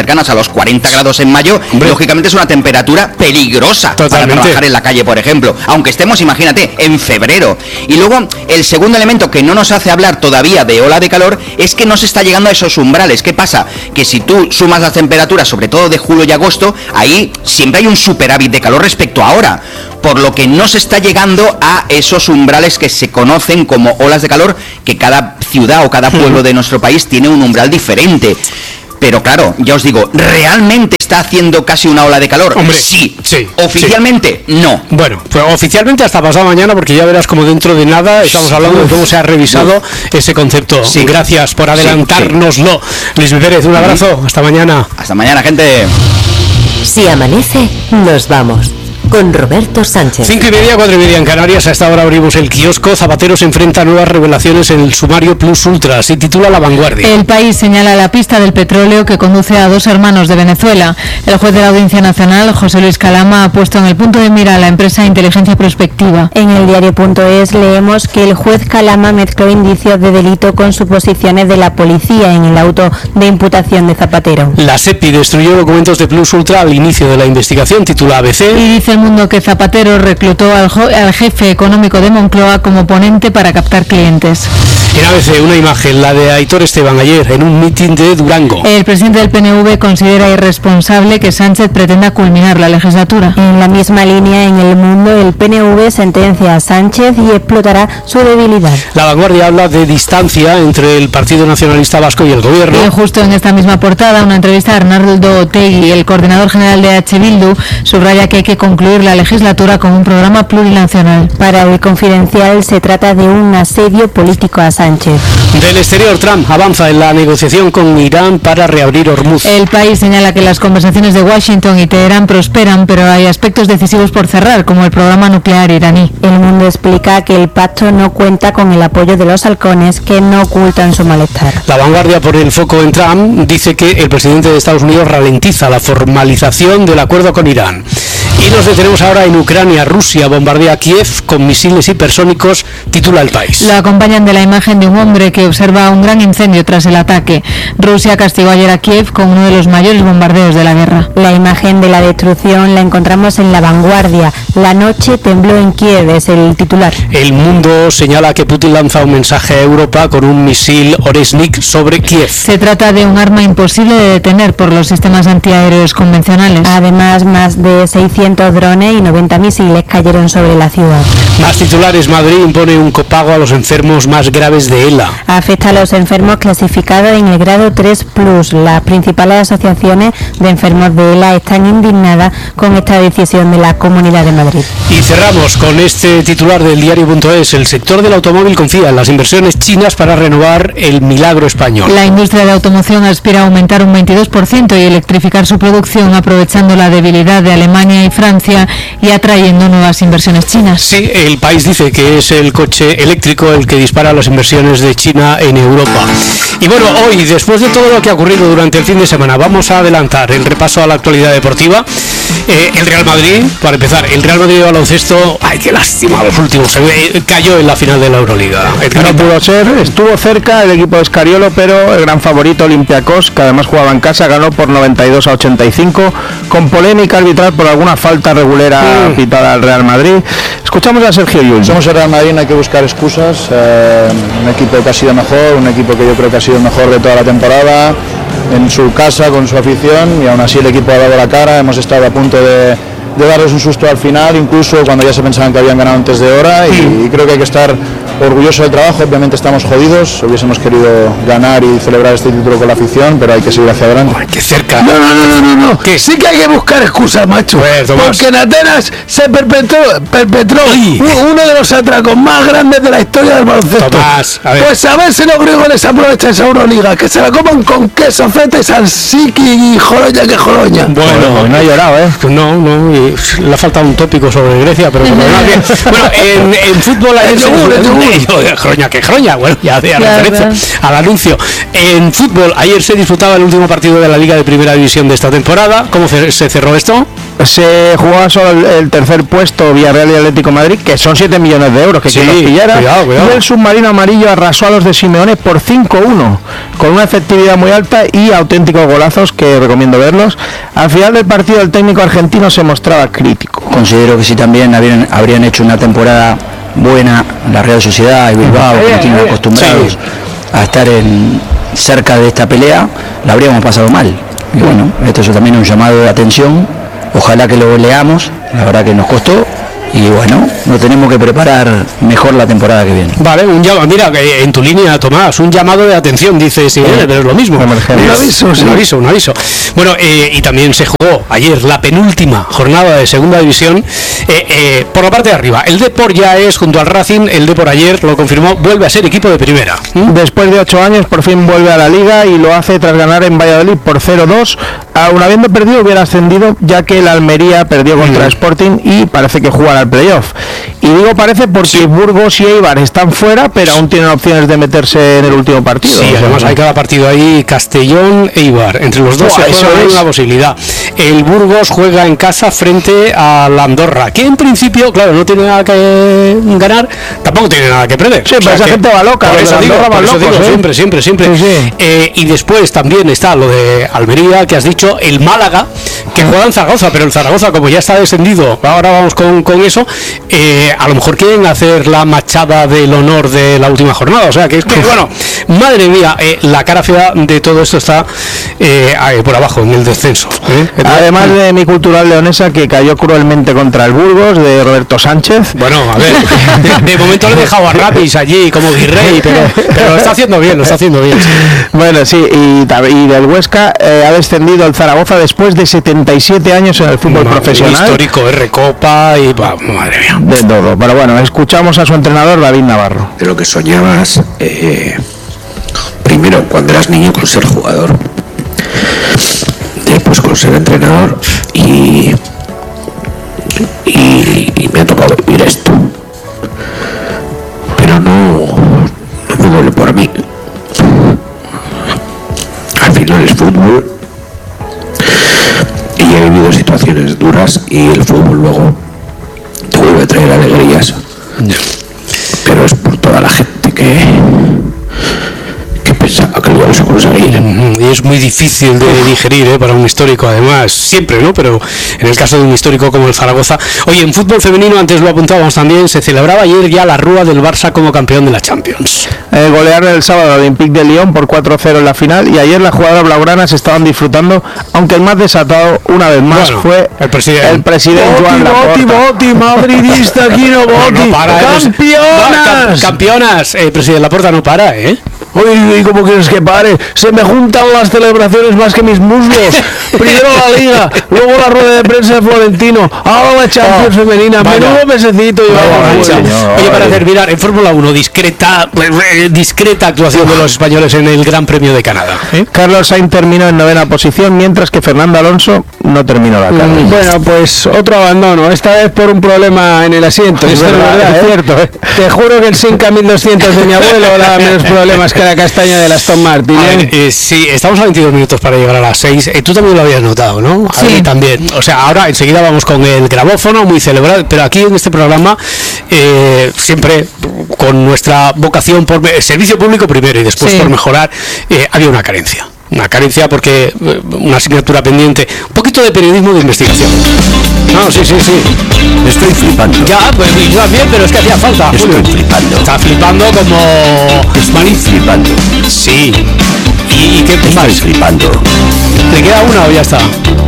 los cuarenta grados en mayo, Hombre. lógicamente es una temperatura peligrosa Totalmente. para trabajar en la calle, por ejemplo, aunque estemos, imagínate, en febrero. Y luego, el segundo elemento que no nos hace hablar todavía de ola de calor es que no se está llegando a esos umbrales. ¿Qué pasa? Que si tú sumas las temperaturas, sobre todo de julio y agosto, ahí siempre hay un superávit de calor respecto a ahora, por lo que no se está llegando a esos umbrales que se conocen como olas de calor, que cada ciudad o cada pueblo de nuestro país tiene un umbral diferente. Pero claro, ya os digo, ¿realmente está haciendo casi una ola de calor? Hombre, sí. sí. Oficialmente, sí. no. Bueno, pues oficialmente hasta pasado mañana, porque ya verás como dentro de nada estamos hablando Uf. de cómo se ha revisado Uf. ese concepto. Sí. Gracias por adelantárnoslo. Sí. Luis Pérez, un abrazo. Hasta mañana. Hasta mañana, gente. Si amanece, nos vamos. Con Roberto Sánchez. Cinco y media, cuatro y media en Canarias. A esta hora abrimos el kiosco. Zapatero se enfrenta a nuevas revelaciones en el sumario Plus Ultra. Se titula La Vanguardia. El País señala la pista del petróleo que conduce a dos hermanos de Venezuela. El juez de la Audiencia Nacional, José Luis Calama, ha puesto en el punto de mira a la empresa Inteligencia Prospectiva. En el diario.es leemos que el juez Calama mezcló indicios de delito con suposiciones de la policía en el auto de imputación de Zapatero. La SEPI destruyó documentos de Plus Ultra al inicio de la investigación, titula A B C. Y dice El Mundo que Zapatero reclutó al, al jefe económico de Moncloa como ponente para captar clientes. En A B C, una imagen, la de Aitor Esteban ayer en un mitin de Durango. El presidente del P N V considera irresponsable que Sánchez pretenda culminar la legislatura. En la misma línea, en El Mundo, el P N V sentencia a Sánchez y explotará su debilidad. La Vanguardia habla de distancia entre el Partido Nacionalista Vasco y el gobierno. Y justo en esta misma portada, una entrevista a Arnaldo Otegi, el coordinador general de H. Bildu, subraya que hay que concluir la legislatura con un programa plurinacional. Para el Confidencial se trata de un asedio político a Sánchez. Del exterior, Trump avanza en la negociación con Irán para reabrir Hormuz. El País señala que las conversaciones de Washington y Teherán prosperan, pero hay aspectos decisivos por cerrar, como el programa nuclear iraní. El Mundo explica que el pacto no cuenta con el apoyo de los halcones, que no ocultan su malestar. La Vanguardia pone el foco en Trump, dice que el presidente de Estados Unidos ralentiza la formalización del acuerdo con Irán. Y nos detenemos ahora en Ucrania. Rusia bombardea Kiev con misiles hipersónicos, titula El País. Lo acompañan de la imagen de un hombre que observa un gran incendio tras el ataque. Rusia castigó ayer a Kiev con uno de los mayores bombardeos de la guerra. La imagen de la destrucción la encontramos en La Vanguardia. La noche tembló en Kiev, es el titular. El Mundo señala que Putin lanza un mensaje a Europa con un misil Oresnik sobre Kiev. Se trata de un arma imposible de detener por los sistemas antiaéreos convencionales. Además, más de seiscientos drones y noventa misiles cayeron sobre la ciudad. Más titulares. Madrid impone un copago a los enfermos más graves de ELA. Afecta a los enfermos clasificados en el grado tres plus. Las principales asociaciones de enfermos de ELA están indignadas con esta decisión de la Comunidad de Madrid. Y cerramos con este titular del diario.es. El sector del automóvil confía en las inversiones chinas para renovar el milagro español. La industria de automoción aspira a aumentar un veintidós por ciento y electrificar su producción, aprovechando la debilidad de Alemania y Francia y atrayendo nuevas inversiones chinas. Sí, El País dice que es el coche eléctrico el que dispara las inversiones de China en Europa. Y bueno, hoy, después de todo lo que ha ocurrido durante el fin de semana, vamos a adelantar el repaso a la actualidad deportiva. Eh, el Real Madrid, para empezar, el Real Madrid de baloncesto, ay, qué lástima, los últimos, eh, cayó en la final de la Euroliga. No pudo ser, estuvo cerca el equipo de Escariolo, pero el gran favorito Olympiacos, que además jugaba en casa, ganó por noventa y dos a ochenta y cinco, con polémica arbitral por alguna falta regulera pitada al Real Madrid. Escuchamos a Sergio Llull. Somos el Real Madrid, no hay que buscar excusas. Eh, un equipo que ha sido mejor, un equipo que yo creo que ha sido mejor de toda la temporada, en su casa, con su afición, y aún así el equipo ha dado la cara. Hemos estado a punto de, de darles un susto al final, incluso cuando ya se pensaban que habían ganado antes de hora, y, y creo que hay que estar orgulloso del trabajo. Obviamente estamos jodidos, hubiésemos querido ganar y celebrar este título con la afición, pero hay que seguir hacia adelante. Ay, qué cerca. No, no, no, no, no. ¿Qué? Sí que hay que buscar excusas, macho. Pues, porque en Atenas se perpetró, perpetró uno de los atracos más grandes de la historia del baloncesto. Tomás, a ver. Pues a ver si los griegos les aprovechan esa Euroliga, que se la coman con queso, feta y salsiki y joroña que joroña. Bueno, bueno, no ha llorado, ¿eh? Pues no, no, y le ha faltado un tópico sobre Grecia, pero bueno, bien. Bueno, en, en fútbol ayer se... Jroña, que Jroña, bueno, ya hacía referencia al anuncio. En fútbol, ayer se disputaba el último partido de la Liga de Primera División de esta temporada. ¿Cómo se cerró esto? se jugaba solo el, el tercer puesto Villarreal y Atlético de Madrid, que son siete millones de euros, que sí, quien los pillara. Cuidado, cuidado. Y el submarino amarillo arrasó a los de Simeone por cinco uno, con una efectividad muy alta y auténticos golazos que recomiendo verlos. Al final del partido el técnico argentino se mostraba crítico. Considero que si también habrían, habrían hecho una temporada buena la Real Sociedad y Bilbao, que nos tienen acostumbrados sí. a estar en, cerca de esta pelea, la habríamos pasado mal. Y bueno, esto es también un llamado de atención, ojalá que lo leamos, la verdad que nos costó. Y bueno, nos tenemos que preparar mejor la temporada que viene. Vale, un llamado, mira, en tu línea, Tomás, un llamado de atención, dice sí, eh, pero es lo mismo. Un aviso, sí. un aviso, un aviso. Bueno, eh, y también se jugó ayer la penúltima jornada de segunda división. Eh, eh, por la parte de arriba, el Depor ya es, junto al Racing, el Depor ayer lo confirmó, vuelve a ser equipo de primera. ¿Mm? Después de ocho años, por fin vuelve a la Liga y lo hace tras ganar en Valladolid por cero dos. Aún habiendo perdido, hubiera ascendido, ya que el Almería perdió contra el Sporting y parece que jugará al playoff. Y digo parece porque sí. Burgos y Eibar están fuera, pero aún tienen opciones de meterse en el último partido. Sí, además hay cada partido ahí, Castellón, Eibar, entre los dos. Buah, se juega es una posibilidad. El Burgos juega en casa frente a la Andorra, que en principio, claro, no tiene nada que ganar, tampoco tiene nada que perder. Sí, pero o sea esa que, gente va loca. Por eso digo, por va eso locos, digo ¿eh? siempre, siempre, siempre. Sí, sí. Eh, y después también está lo de Almería, que has dicho, el Málaga, que juega en Zaragoza, pero el Zaragoza, como ya está descendido, ahora vamos con, con eso, eh, a lo mejor quieren hacer la machada del honor de la última jornada. O sea, que es que, bueno, madre mía, eh, la cara fea de todo esto está eh, por abajo, en el descenso. ¿eh? Además de mi cultural leonesa, que cayó cruelmente contra el Burgos, de Roberto Sánchez. Bueno, a ver, de, de momento le he dejado a Rapis allí como virrey, pero, pero lo está haciendo bien, lo está haciendo bien. Sí. Bueno, sí, y, y del Huesca eh, ha descendido el Zaragoza después de setenta y siete años en el fútbol no, profesional. Histórico, R Copa y bah, madre mía. De todo. Pero bueno, escuchamos a su entrenador, David Navarro. De lo que soñabas, eh, primero cuando eras niño con ser jugador, después con ser entrenador y, y, y me ha tocado vivir esto. Pero no, no me duele por mí. Al final es fútbol y he vivido situaciones duras y el fútbol luego te vuelve a traer alegrías. Pero es por toda la gente que que pensaba que lo íbamos a conseguir. Y es muy difícil de digerir ¿eh? para un histórico, además, siempre, ¿no? Pero en el caso de un histórico como el Zaragoza. Oye, en fútbol femenino, antes lo apuntábamos también, se celebraba ayer ya la rúa del Barça como campeón de la Champions. Eh, golearon el sábado al Olympique de Lyon por cuatro cero en la final, y ayer las jugadoras blaugranas estaban disfrutando, aunque el más desatado una vez más bueno, fue el presidente, el presidente Boti, Joan Laporta. Boti, Boti, madridista, aquí no Boti. No, no para, ¡campeonas! No, campeonas, el eh, presidente Laporta no para, ¿eh? Oye, ¿y cómo quieres que pare? Se me juntan las celebraciones más que mis muslos. Primero la Liga, luego la rueda de prensa de Florentino, ahora la Champions oh, femenina. Vaya. Menudo mesecito. Vaya, señor, Oye, para terminar, en Fórmula uno, discreta discreta actuación de los españoles en el Gran Premio de Canadá. ¿Eh? Carlos Sainz terminó en novena posición, mientras que Fernando Alonso no terminó la carrera. Mm, bueno, pues otro abandono, esta vez por un problema en el asiento. Es verdad, verdad, es ¿eh? cierto. ¿eh? Te juro que el Simca mil doscientos de mi abuelo daba menos problemas que la castaña de la Aston Martin. A ver, eh, sí, estamos a veintidós minutos para llegar a las seis. Eh, tú también lo habías notado, ¿no? A sí. Ver, también. O sea, ahora enseguida vamos con el grabófono, muy celebrado, pero aquí en este programa eh, siempre con nuestra vocación por servicio público primero y después sí. por mejorar, eh, había una carencia. Una carencia porque eh, una asignatura pendiente, un poquito de periodismo de investigación. No, sí, sí, sí. Estoy flipando. Ya, pues yo también, pero es que hacía falta. Estoy Julio. flipando. Está flipando como... Estoy flipando. Sí. ¿Y, y qué Estoy más? flipando. ¿Te queda una o ya está?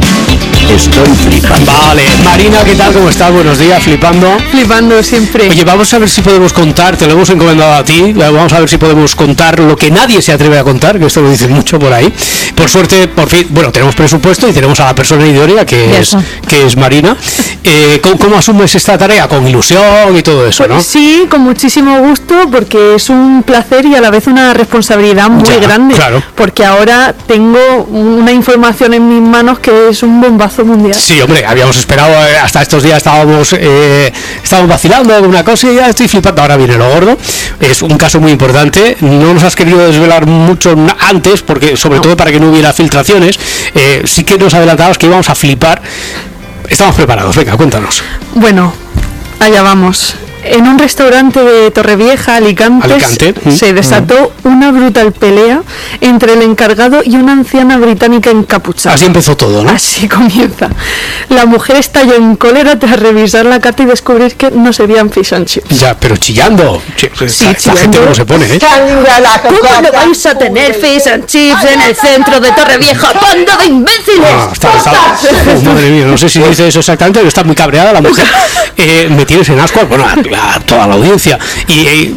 Estoy flipando. Vale, Marina, ¿qué tal? ¿Cómo estás? Buenos días, flipando. Flipando siempre. Oye, vamos a ver si podemos contar, te lo hemos encomendado a ti, vamos a ver si podemos contar lo que nadie se atreve a contar, que esto lo dicen mucho por ahí. Por suerte, por fin, bueno, tenemos presupuesto y tenemos a la persona idónea, que es que es Marina. Eh, ¿cómo, ¿Cómo asumes esta tarea? Con ilusión y todo eso, ¿no? Pues sí, con muchísimo gusto, porque es un placer y a la vez una responsabilidad muy ya, grande. Claro. Porque ahora tengo una información en mis manos que es un bombazo mundial. Sí, hombre, habíamos esperado, eh, hasta estos días estábamos eh, estábamos vacilando de una cosa y ya estoy flipando, ahora viene lo gordo. Es un caso muy importante, no nos has querido desvelar mucho antes, porque sobre no. todo para que no hubiera filtraciones, eh, sí que nos adelantabas que íbamos a flipar Estamos preparados, venga, cuéntanos. Bueno, allá vamos. En un restaurante de Torrevieja, Alicante, Alicante. se desató mm. una brutal pelea entre el encargado y una anciana británica encapuchada. Así empezó todo, ¿no? Así comienza. La mujer estalló en cólera tras revisar la carta y descubrir que no serían fish and chips. Ya, pero chillando. Sí, sí, esta, esta gente no se pone, ¿eh? ¿Cómo no vais a tener fish and chips en el centro de Torrevieja? ¡Banda de imbéciles! Ah, está, está, oh, madre mía, no sé si dice eso exactamente, pero está muy cabreada la mujer. Eh, me tienes en ascuas, bueno, a, a toda la audiencia. Y eh,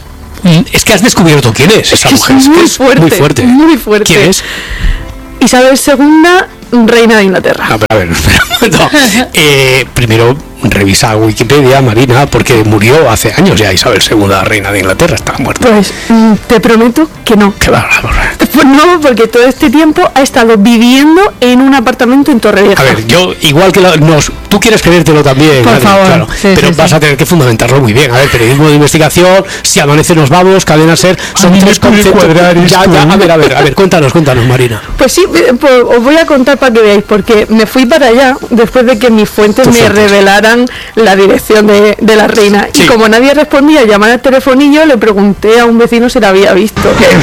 es que has descubierto quién es esa mujer. Es muy, es fuerte, muy fuerte. Muy fuerte. ¿Quién es? Isabel segunda, reina de Inglaterra. A ver, a ver, espera, no. eh, primero revisa Wikipedia, Marina, porque murió hace años ya Isabel segunda, reina de Inglaterra, estaba muerta. Pues mm, te prometo que no. Que va, va, va. Pues no, porque todo este tiempo ha estado viviendo en un apartamento en Torrevieja. A ver, yo igual que lo, nos, tú quieres creértelo también, por Adri, favor, claro, sí, pero sí, vas sí. a tener que fundamentarlo muy bien. A ver, periodismo de investigación, Si amanece nos vamos, Cadena Ser, son a tres conceptos. Ya, ya, a ver, a ver, a ver, cuéntanos, cuéntanos, Marina. Pues sí, pues os voy a contar para que veáis, porque me fui para allá después de que mis fuentes Tus me fuentes. revelaran la dirección de, de la reina. Sí. Y como nadie respondía, llamar al telefonillo, le pregunté a un vecino si la había visto.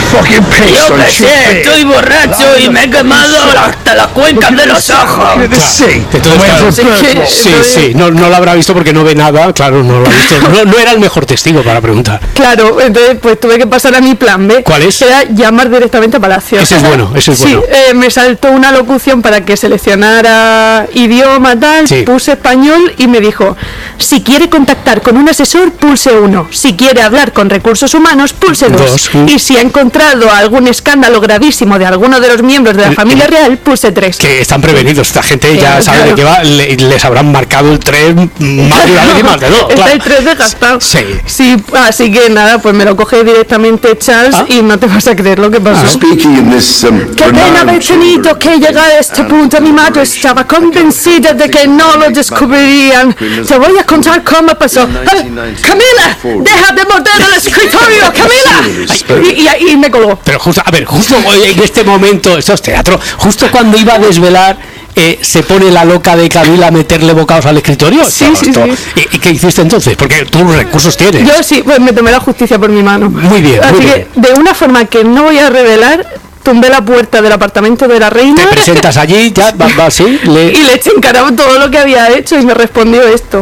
Yo qué sé, estoy borracho y me he quemado hasta las cuencas de los ojos. Sí, entonces, claro, Sí, que- sí, entonces- sí, no, no lo habrá visto porque no ve nada, claro, no lo ha visto. No, no era el mejor testigo para preguntar. Claro, entonces pues tuve que pasar a mi plan B. ¿Cuál es? Que era llamar directamente a Palacio. Ese es bueno, ese es Sí, bueno. eh, me saltó una locución para que seleccionara idioma, tal, Sí. puse español y me dijo, si quiere contactar con un asesor, pulse uno. Si quiere hablar con recursos humanos, pulse dos. Dos, mm. Y si ha encontrado algún escándalo gravísimo de alguno de los miembros de la El- familia el- real, pulse tres. Que están prevenidos, esta gente ya Claro, sabe claro. de qué va, le- les habrán marcado el tren más de una vez y más de dos. Está claro. el tres desgastado. Sí. Sí, así que nada, pues me lo coge directamente Charles Ah. y no te vas a creer lo que pasó. Speaking in this um, Qué pena haber tenido que llegar a este punto. Mi madre estaba convencida de que no lo descubrirían. Te voy a contar cómo pasó. ¡Ah! ¡Camila! ¡Deja de morder el escritorio! ¡Camila! Y, y, y me colgó. Pero justo, a ver, justo en este momento, esto es teatro, justo cuando iba a desvelar, eh, se pone la loca de Camila a meterle bocados al escritorio. Sí, Esto- sí, esto- sí. ¿Y, y qué hiciste entonces? Porque tú recursos tienes. Yo sí, pues me tomé la justicia por mi mano. Muy bien, Así muy que, de una forma que no voy a revelar, tumbé la puerta del apartamento de la reina. Te presentas allí, ya, va, va, sí, le- Y le eché en cara todo lo que había hecho y me respondió esto.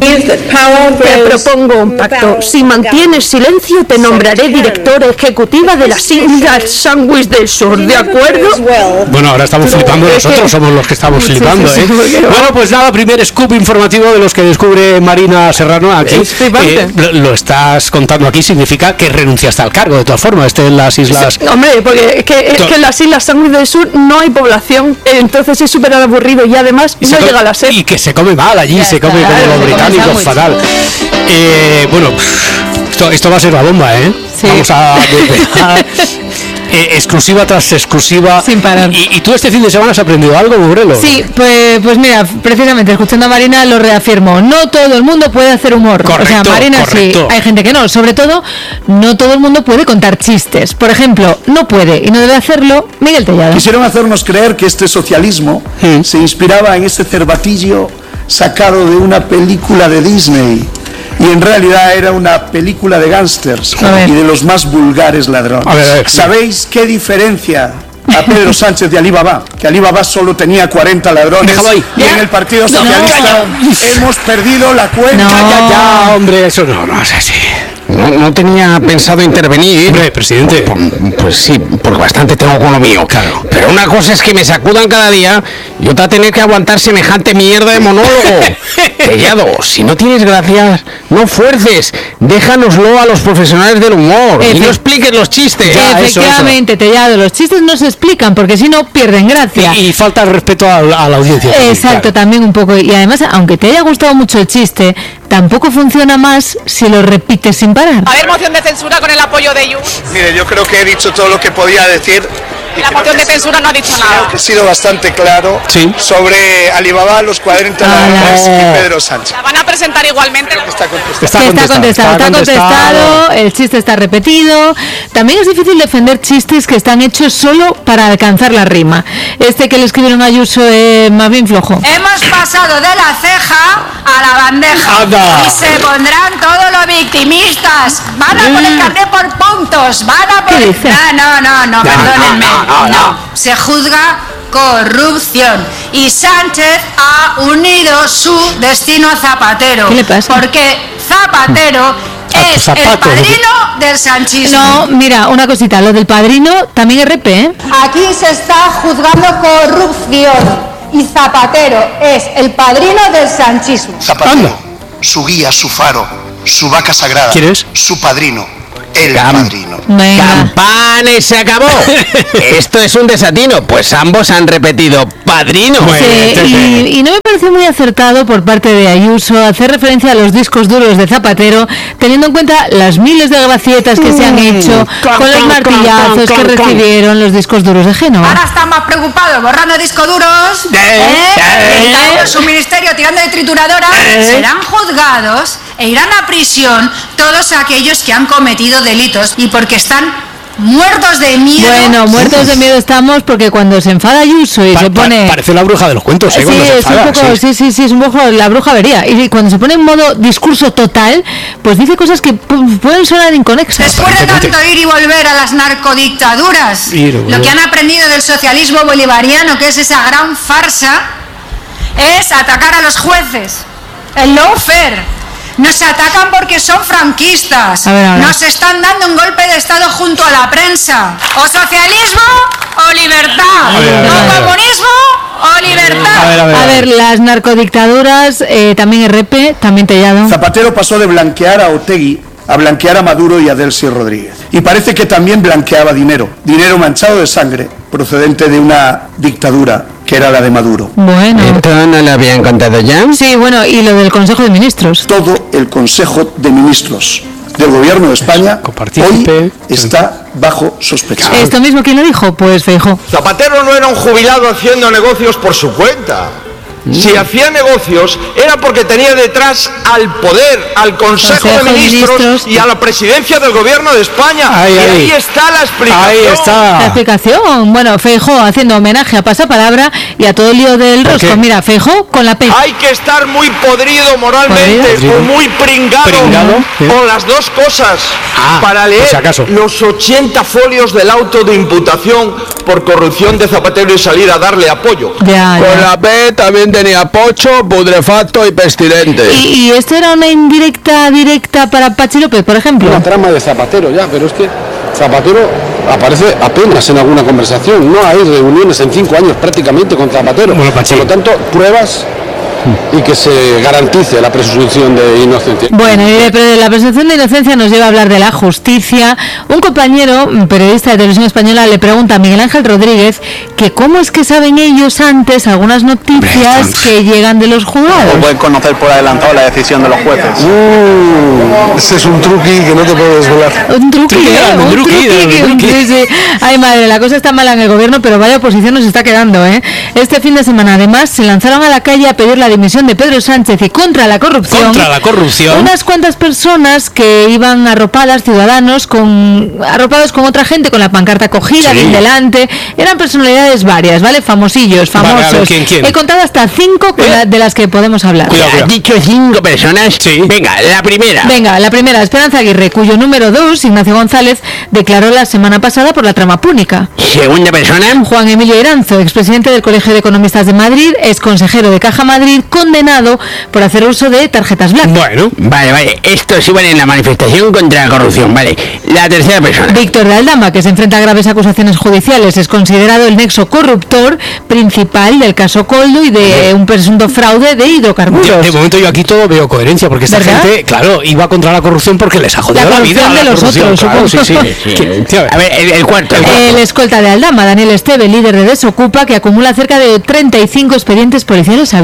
Te propongo un pacto. Si mantienes silencio, te nombraré directora ejecutiva de las Islas Sandwich del Sur, ¿de acuerdo? Bueno, ahora estamos flipando, Es que- nosotros somos los que estamos Sí, flipando, sí, sí, ¿eh? porque va. Bueno, pues nada, primer scoop informativo de los que descubre Marina Serrano aquí. Es flipante. Eh, lo, lo estás contando aquí, significa que renunciaste al cargo, de todas formas, esté en las islas... Sí, hombre, porque es que, es To- que en las Islas Sandwich del Sur no hay población, entonces es súper aburrido y además Y se no come- llega a la sed. y que se come mal allí, Ya se está, come como claro, los se come británicos, sándwich. fatal. Eh, bueno, esto, esto va a ser la bomba, ¿eh? Vamos a desvelar, eh, exclusiva tras exclusiva. Sin parar. ¿Y, y tú este fin de semana has aprendido algo, Burelo? Sí, pues, pues mira, precisamente escuchando a Marina lo reafirmo. No todo el mundo puede hacer humor. Correcto, o sea, Marina correcto. sí, hay gente que no. Sobre todo, no todo el mundo puede contar chistes. Por ejemplo, no puede y no debe hacerlo Miguel Tellado. Quisieron hacernos creer que este socialismo se inspiraba en ese cervatillo sacado de una película de Disney y en realidad era una película de gángsters y de los más vulgares ladrones. A ver, a ver. ¿Sabéis qué diferencia a Pedro Sánchez de Alibaba? Que Alibaba solo tenía cuarenta ladrones Déjalo ahí. y en el Partido No, Socialista no. hemos perdido la cuenta. Ya, ya, hombre, eso no, no es así. No, no tenía pensado intervenir. Hombre, presidente. Pues, pues sí, porque bastante tengo con lo mío. Claro. Pero una cosa es que me sacudan cada día y otra tener que aguantar semejante mierda de monólogo. Tellado, si no tienes gracias, no fuerces. Déjanoslo a los profesionales del humor y no expliques los chistes. Efectivamente, Tellado, los chistes no se explican porque si no pierden gracia. Y, y falta el respeto a, a la audiencia. también, Exacto, claro. también un poco. Y además, aunque te haya gustado mucho el chiste, tampoco funciona más si lo repites sin parar. A ver, moción de censura con el apoyo de Jun. Mire, yo creo que he dicho todo lo que podía decir La moción de censura no ha dicho nada. He sido bastante claro sí. sobre Alibaba, los cuarenta ladrones y Pedro Sánchez. La van a presentar igualmente. Está contestado. Está Que está contestado, contestado, está contestado, el chiste está repetido. También es difícil defender chistes que están hechos solo para alcanzar la rima. Este que le escribieron a Ayuso es más bien flojo. Hemos pasado de la ceja a la bandeja. Anda. Y se pondrán todos los victimistas. Van a poner carnet por puntos. Van a ¿Qué poner... dice? No, no, no, no, No, perdónenme. no, no, no, no. Se juzga corrupción. Y Sánchez ha unido su destino a Zapatero. ¿Qué le pasa? Porque Zapatero es el Zapato, padrino del sanchismo. No, mira, una cosita, lo del padrino también es R P, ¿eh? Aquí se está juzgando corrupción y Zapatero es el padrino del sanchismo. Zapatero, su guía, su faro, su vaca sagrada. ¿Quién es? Su padrino, el Cam- padrino. Venga. ¡Campanes, se acabó! Esto es un desatino, pues ambos han repetido padrino. Sí, y, y no me pareció muy acertado por parte de Ayuso hacer referencia a los discos duros de Zapatero, teniendo en cuenta las miles de gracietas que se han hecho con los martillazos que recibieron los discos duros de Génova. Ahora están más preocupados borrando discos duros. ¿eh? eh, Están en su ministerio tirando de trituradora. Serán juzgados e irán a prisión todos aquellos que han cometido delitos y porque están muertos de miedo. Bueno, muertos de miedo estamos porque cuando se enfada Ayuso y Pa- se pa- pone... parece la bruja de los cuentos, ¿eh? Sí, Cuando se es un enfada, poco, sí. sí, sí, sí, es un poco la bruja vería. Y cuando se pone en modo discurso total, pues dice cosas que pu- pueden sonar inconexas. Después de tanto ir y volver a las narcodictaduras, Ir y volver. lo que han aprendido del socialismo bolivariano, que es esa gran farsa, es atacar a los jueces. El lawfare. Nos atacan porque son franquistas. A ver, a ver. Nos están dando un golpe de estado junto a la prensa. O socialismo o libertad. A ver, a ver, o a ver. comunismo o libertad. A ver, a ver, A ver, las narcodictaduras, eh, también R P, también Tellado. Zapatero pasó de blanquear a Otegi a blanquear a Maduro y a Delcy Rodríguez. Y parece que también blanqueaba dinero, dinero manchado de sangre, procedente de una dictadura que era la de Maduro. Bueno. ¿Esto no lo habían contado ya? Sí, bueno, y lo del Consejo de Ministros. Todo el Consejo de Ministros del Gobierno de España hoy está bajo sospecha. ¿Esto mismo quién lo dijo? Pues Feijóo. Zapatero no era un jubilado haciendo negocios por su cuenta. Si hacía negocios era porque tenía detrás al poder, al Consejo, Consejo de, de ministros Ministros y a la presidencia del Gobierno de España. Ahí, y ahí. ahí está la explicación. Ahí está. La explicación. Bueno, Feijóo haciendo homenaje a Pasapalabra y a todo el lío del ¿Por rosco. qué? Mira, Feijóo con la P. Hay que estar muy podrido moralmente ¿Podrido? o muy pringado, Pringado, sí. o las dos cosas Ah, para por leer si acaso. los ochenta folios del auto de imputación por corrupción de Zapatero y salir a darle apoyo. Ya, Con ya. la P también tenía pocho, putrefacto y pestilente. ¿Y, y esto era una indirecta directa para Pachi López, por ejemplo? Una trama de Zapatero ya, pero es que Zapatero aparece apenas en alguna conversación. No hay reuniones en cinco años prácticamente con Zapatero. Bueno, Pachi. Por lo tanto, pruebas y que se garantice la presunción de inocencia. Bueno, y de pre- la presunción de inocencia nos lleva a hablar de la justicia. Un compañero, un periodista de Televisión Española, le pregunta a Miguel Ángel Rodríguez que cómo es que saben ellos antes algunas noticias que llegan de los juzgados. pueden conocer por adelantado la decisión de los jueces. Uh, ese es un truqui que no te puedo desvelar. Un truqui, Truqui, ¿eh? un Un truqui, truqui, un un- truqui. sí, sí. Ay, madre, la cosa está mala en el gobierno, pero vaya oposición nos está quedando, ¿eh? Este fin de semana, además, se lanzaron a la calle a pedir la dimisión de Pedro Sánchez y contra la corrupción. Contra la corrupción. Unas cuantas personas que iban arropadas, ciudadanos, con arropados con otra gente, con la pancarta cogida, Sí. bien delante. Eran personalidades varias, ¿vale? Famosillos, Vale, a ver, famosos. ¿quién, quién? He contado hasta cinco con ¿Eh? la- de las que podemos hablar. Cuidado, ¿Has cuidado. dicho cinco personas? Sí. Venga, la primera. Venga, la primera, Esperanza Aguirre, cuyo número dos, Ignacio González, declaró la semana pasada por la trama púnica. Segunda persona. Juan Emilio Iranzo, expresidente del Colegio de Economistas de Madrid, ex consejero de Caja Madrid, condenado por hacer uso de tarjetas black. Bueno, Vale, vale. Estos iban en la manifestación contra la corrupción. Vale. La tercera persona. Víctor de Aldama, que se enfrenta a graves acusaciones judiciales, es considerado el nexo corruptor principal del caso Coldo y de un presunto fraude de de, hidrocarburos. de momento yo aquí todo veo coherencia, porque esta ¿Verdad? gente, claro, iba contra la corrupción porque les ha jodido La la, vida. corrupción de la los corrupción, otros, claro, sí, supongo. sí. Sí. Que- tío, A ver, el, el cuarto. El cuarto. El escolta de Aldama, Daniel Esteve, líder de Desocupa, que acumula cerca de treinta y cinco expedientes policiales abiertos.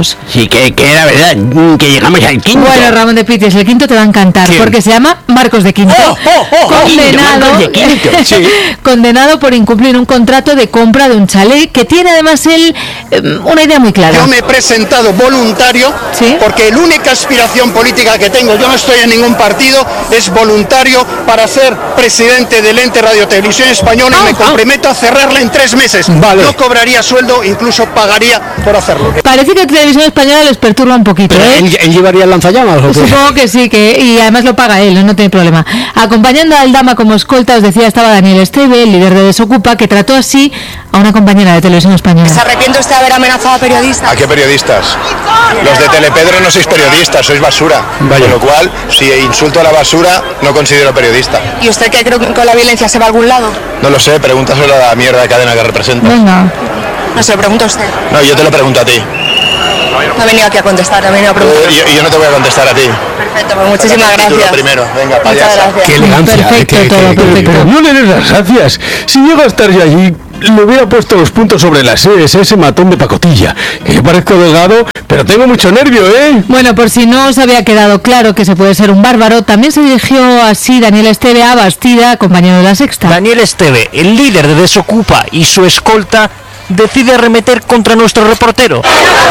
minutos. Sí, que, que era verdad, que llegamos al quinto. Bueno, Ramón de Pitis, el quinto te va a encantar. ¿Quién? Porque se llama Marcos de Quinto. ¡Oh, oh, oh! Condenado, Marcos de Quinto. Sí. condenado por incumplir un contrato de compra de un chalet que tiene además él eh, una idea muy clara. Yo me he presentado voluntario, ¿sí? Porque la única aspiración política que tengo, yo no estoy en ningún partido, es voluntario para ser presidente del ente Radio Televisión Española ah, y me comprometo ah. a cerrarla en tres meses. Vale. No cobraría sueldo, incluso pagaría por hacerlo. Parece que Televisión Española les perturba un poquito. ¿Pero ¿eh? él, él llevaría el lanzallamas? ¿O qué? Supongo que sí, que y además lo paga él, no tiene problema. Acompañando a Aldama como escolta, os decía, estaba Daniel Esteve, el líder de Desocupa, que trató así a una compañera de Televisión Española. ¿Se arrepiente usted de haber amenazado a periodistas? ¿A qué periodistas? Los de Telepedro no sois periodistas, sois basura. Vaya. Con lo cual, si insulto a la basura, no considero periodista. ¿Y usted cree que con la violencia se va a algún lado? No lo sé, pregúntaselo a la mierda de cadena que representa. Venga. No se lo pregunto a usted. No, yo te lo pregunto a ti. No he venido aquí a contestar, he venido a preguntar. Y yo, yo no te voy a contestar a ti. Perfecto, pues muchísimas gracias. Primero, venga, muchas gracias. Qué elegancia. Perfecto, que, todo que, perfecto. Pero no le des las gracias. Si llega a estar yo allí, le hubiera puesto los puntos sobre las es, ese matón de pacotilla. Que yo parezco delgado, pero tengo mucho nervio, ¿eh? Bueno, por si no os había quedado claro que se puede ser un bárbaro, también se dirigió así Daniel Esteve a Bastida, compañero de La Sexta. Daniel Esteve, el líder de Desocupa y su escolta, decide arremeter contra nuestro reportero.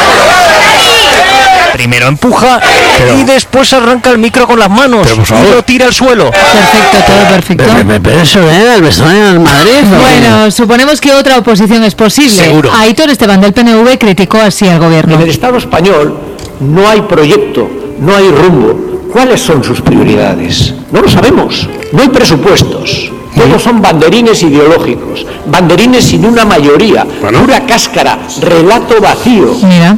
Primero empuja pero, y después arranca el micro con las manos y lo tira al suelo. Perfecto, todo perfecto. Pero, pero, pero eso era el vestuario del Madrid. Bueno, suponemos que otra oposición es posible. Seguro. Aitor Esteban del P N V criticó así al gobierno. En el Estado español no hay proyecto, no hay rumbo. ¿Cuáles son sus prioridades? No lo sabemos. No hay presupuestos. Todos son banderines ideológicos, banderines sin una mayoría, bueno. Pura cáscara, relato vacío. Mira.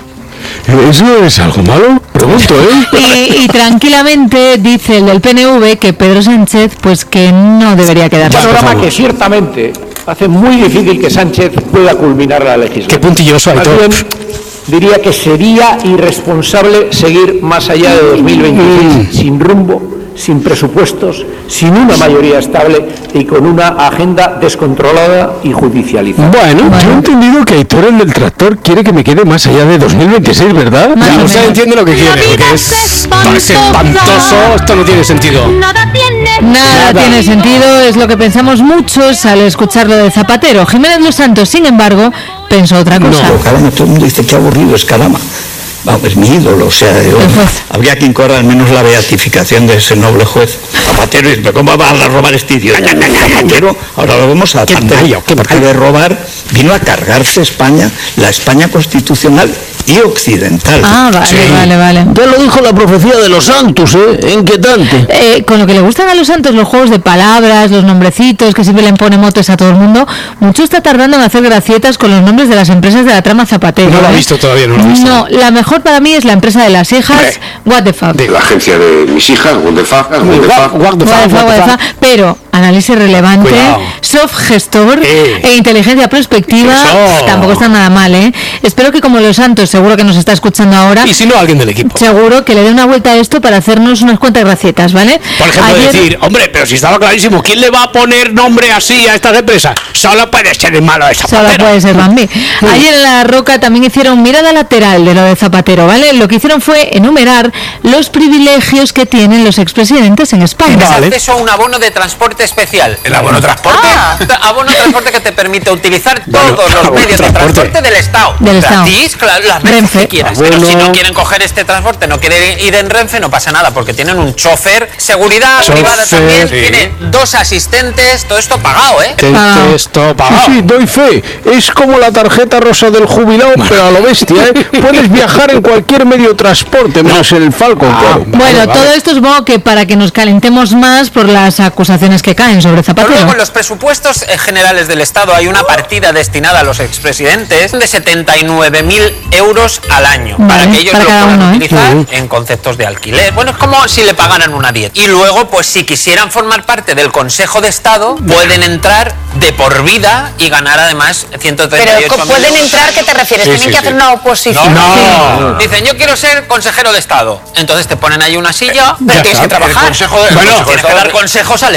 ¿Eso es algo malo? Pregunto, ¿eh? Y, y tranquilamente dice el del P N V que Pedro Sánchez, pues que no debería quedarse. Un panorama que ciertamente hace muy difícil que Sánchez pueda culminar la legislatura. Qué puntilloso hay todo. Diría que sería irresponsable seguir más allá de dos mil veintiséis mm. sin rumbo, sin presupuestos, sin una mayoría estable y con una agenda descontrolada y judicializada. Bueno, bueno. yo he entendido que Aitor, el del tractor, quiere que me quede más allá de dos mil veintiséis, ¿verdad? Ya, no, usted entiende lo que quiere, porque es, es espantoso, esto no tiene sentido. Nada tiene, Nada, Nada tiene sentido, es lo que pensamos muchos al escuchar lo de Zapatero. Jiménez Los Santos, sin embargo, pensó otra cosa. No, Calama, todo el mundo dice que aburrido es Calama. Vamos, es mi ídolo, o sea, yo, habría que incorrer al menos la beatificación de ese noble juez. Zapatero, y ¿cómo va a robar este idiota? Zapatero, ahora lo vemos a Zapatero, que porque de robar vino a cargarse España, la España constitucional y occidental. Ah, vale, sí. vale, vale. Ya lo dijo la profecía de los santos, ¿eh? Inquietante. Eh, con lo que le gustan a los santos los juegos de palabras, los nombrecitos, que siempre le pone motes a todo el mundo, mucho está tardando en hacer gracietas con los nombres de las empresas de la trama Zapatero. No lo ha visto todavía, no lo ha visto. No, la mejor para mí es la empresa de las hijas, eh, What the fuck. De la agencia de mis hijas, What the fuck, What the fuck, What the fuck, What the fuck, pero análisis relevante, Cuidado. soft gestor eh. e inteligencia prospectiva, Eso. tampoco está nada mal, ¿eh? Espero que como los santos, seguro que nos está escuchando ahora. Y si no, alguien del equipo. Seguro que le dé una vuelta a esto para hacernos unas cuantas gracietas, ¿vale? Por ejemplo, Ayer... decir, hombre, pero si estaba clarísimo, ¿quién le va a poner nombre así a estas empresas? Solo puede ser el malo de Zapatero. Solo puede ser Bambi. Sí. Ayer en La Roca también hicieron mirada lateral de lo de Zapatero, ¿vale? Lo que hicieron fue enumerar los privilegios que tienen los expresidentes en España. Tienes vale. acceso a un abono de transporte especial. ¿El abono transporte? Ah, abono de transporte que te permite utilizar bueno, todos los medios de transporte del Estado. Del Estado. Gratis, claro, las veces que quieras. Abono. Pero si no quieren coger este transporte, no quieren ir en Renfe, no pasa nada, porque tienen un chofer, seguridad chofer, privada también, sí. tiene dos asistentes, todo esto pagado, ¿eh? Todo esto pagado. Sí, sí, doy fe. Es como la tarjeta rosa del jubilado, pero a lo bestia, ¿eh? Puedes viajar en cualquier medio de transporte, menos en el Falcon. Ah, claro. Bueno, vale, vale. todo esto es bueno que para que nos calentemos más por las acusaciones que caen sobre Zapatero. Luego, en los presupuestos generales del Estado hay una partida destinada a los expresidentes de setenta y nueve mil euros al año, vale, para que ellos para lo puedan uno, utilizar ¿eh? en conceptos de alquiler. Bueno, es como si le pagaran una dieta. Y luego, pues si quisieran formar parte del Consejo de Estado, pueden entrar de por vida y ganar además ciento treinta y ocho mil. Pero ¿pueden entrar? ¿Qué te refieres? Sí, ¿Tienen sí, que sí. hacer una oposición? No, no. no. Dicen, yo quiero ser consejero de Estado. Entonces te ponen ahí una silla, pero tienes que trabajar. El consejo de, bueno, el consejo tienes de que dar consejos al Estado. Claro.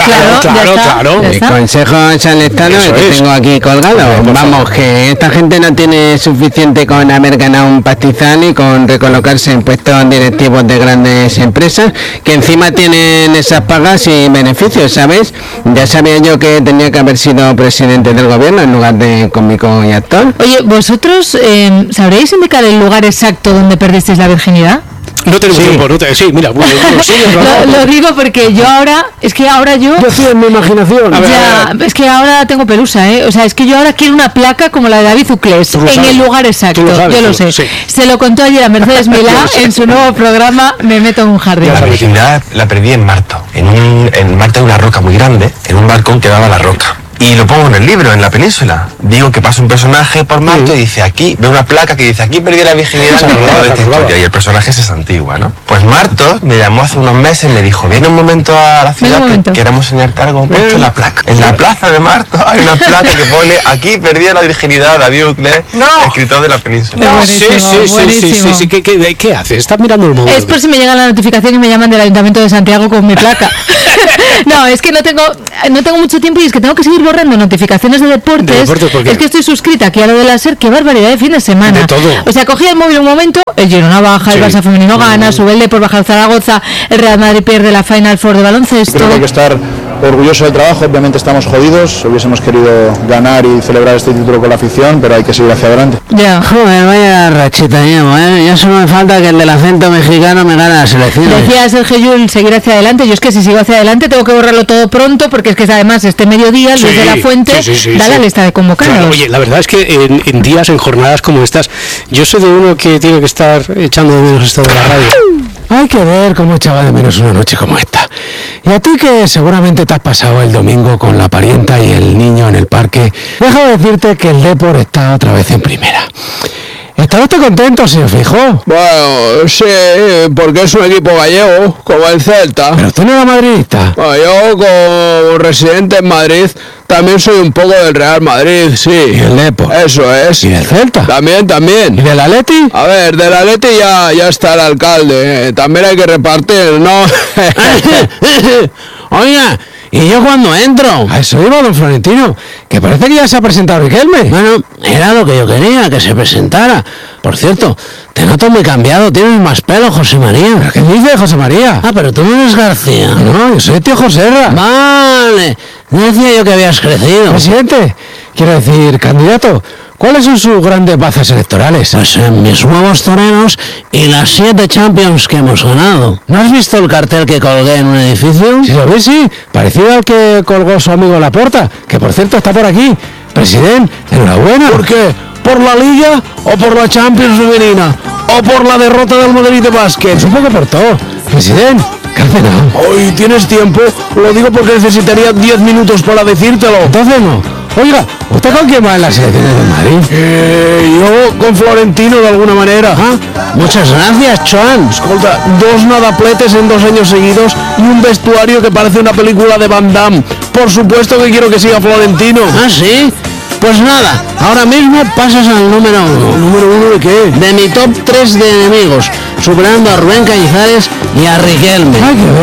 Claro, claro, claro. El consejo salestano Eso que es. tengo aquí colgado. Vamos, que esta gente no tiene suficiente con haber ganado un pastizal y con recolocarse en puestos directivos de grandes empresas, que encima tienen esas pagas y beneficios, ¿sabes? Ya sabía yo que tenía que haber sido presidente del gobierno en lugar de cómico y actor. Oye, ¿vosotros eh, sabréis indicar el lugar exacto donde perdisteis la virginidad? No tenemos Sí. tiempo, no te, sí, mira, bueno, bueno, sí, es verdad. Lo, lo digo porque yo ahora, es que ahora yo... Yo estoy en mi imaginación. A ver, Ya, a ver. es que ahora tengo pelusa, ¿eh? O sea, es que yo ahora quiero una placa como la de David Uclés, Tú lo en sabes. el lugar exacto, Tú lo sabes, yo lo tú, sé. sí. Se lo contó ayer a Mercedes Milá en su nuevo programa Me meto en un jardín. La virginidad la perdí en Marto. En, un, en Marto hay una roca muy grande, en un balcón que daba a la roca. Y lo pongo en el libro, en la península. Digo que pasa un personaje por Marto y dice aquí, ve una placa que dice aquí perdí la virginidad en el lado de esta historia. Y el personaje es antigua, ¿no? Pues Marto me llamó hace unos meses y me dijo, viene un momento a la ciudad que queremos enseñarte algo, puesto en la placa. En la plaza de Marto hay una placa que pone aquí perdí la virginidad David Uclés, escritor de la península. No. Sí, sí, sí, sí, sí, sí. ¿Qué, qué, ¿Qué haces? Estás mirando el móvil. Es por si me llega la notificación y me llaman del Ayuntamiento de Santiago con mi placa. No, es que no tengo no tengo mucho tiempo y es que tengo que seguir borrando notificaciones de deportes. ¿De deportes por qué? Es que estoy suscrita aquí a lo de la SER, qué barbaridad de fin de semana. De todo. O sea, cogí el móvil un momento, el Girona baja, Sí. el Barça femenino gana, sube el Depor, baja el Zaragoza, el Real Madrid pierde la Final Four de baloncesto. Creo que hay que estar orgulloso del trabajo, obviamente estamos jodidos, hubiésemos querido ganar y celebrar este título con la afición, pero hay que seguir hacia adelante. Ya. Joder, vaya rachita llevo, ¿eh? Ya solo me falta que el del acento mexicano me gane la selección. Decía Sergio Llull seguir hacia adelante. Yo es que si sigo hacia adelante tengo que borrarlo todo pronto porque es que además este mediodía Luis Sí, de la Fuente sí, sí, sí, da la sí. lista de convocados. Claro, oye, la verdad es que en, en días, en jornadas como estas, yo soy de uno que tiene que estar echando de menos esto de la radio. Hay que ver cómo echaba de menos una noche como esta. Y a ti que seguramente te has pasado el domingo con la parienta y el niño en el parque, déjame decirte que el Depor está otra vez en primera. ¿Está usted contento, señor Fijó? Bueno, sí, porque es un equipo gallego, como el Celta. Pero usted no era madridista. Bueno, yo como residente en Madrid también soy un poco del Real Madrid, sí. ¿Y el Depor? Eso es. ¿Y del Celta? También, también. ¿Y del Atleti? A ver, del Atleti ya, ya está el alcalde, eh. También hay que repartir, ¿no? Oiga, ¿y yo cuando entro? A eso iba, don Florentino, que parece que ya se ha presentado Riquelme. Bueno, era lo que yo quería, que se presentara. Por cierto, te noto muy cambiado, tienes más pelo, José María. ¿Pero qué dice, José María? Ah, pero tú no eres García. No, yo soy tío Joserra. Vale, no decía yo que habías crecido. Presidente, quiero decir, candidato, ¿cuáles son sus grandes bazas electorales? Pues en mis nuevos toreros y las siete Champions que hemos ganado. ¿No has visto el cartel que colgué en un edificio? Si lo ves, sí, parecido al que colgó su amigo Laporta, que por cierto está por aquí. Presidente, enhorabuena. ¿Por qué? ¿Por la Liga o por la Champions femenina? ¿O por la derrota del Madrid de básquet? Es un poco por todo. Presidente, ¿qué ha cenado? Hoy tienes tiempo, lo digo porque necesitaría diez minutos para decírtelo. Entonces no. Oiga, ¿usted con quién va en las elecciones de Madrid? Eh, yo con Florentino de alguna manera. Ah, muchas gracias, Joan. Escolta, dos nadapletes en dos años seguidos y un vestuario que parece una película de Van Damme. Por supuesto que quiero que siga Florentino. ¿Ah, sí? Pues nada, ahora mismo pasas al número uno. ¿Número uno de qué? De mi top tres de enemigos, superando a Rubén Cañizares y a Riquelme. Hay que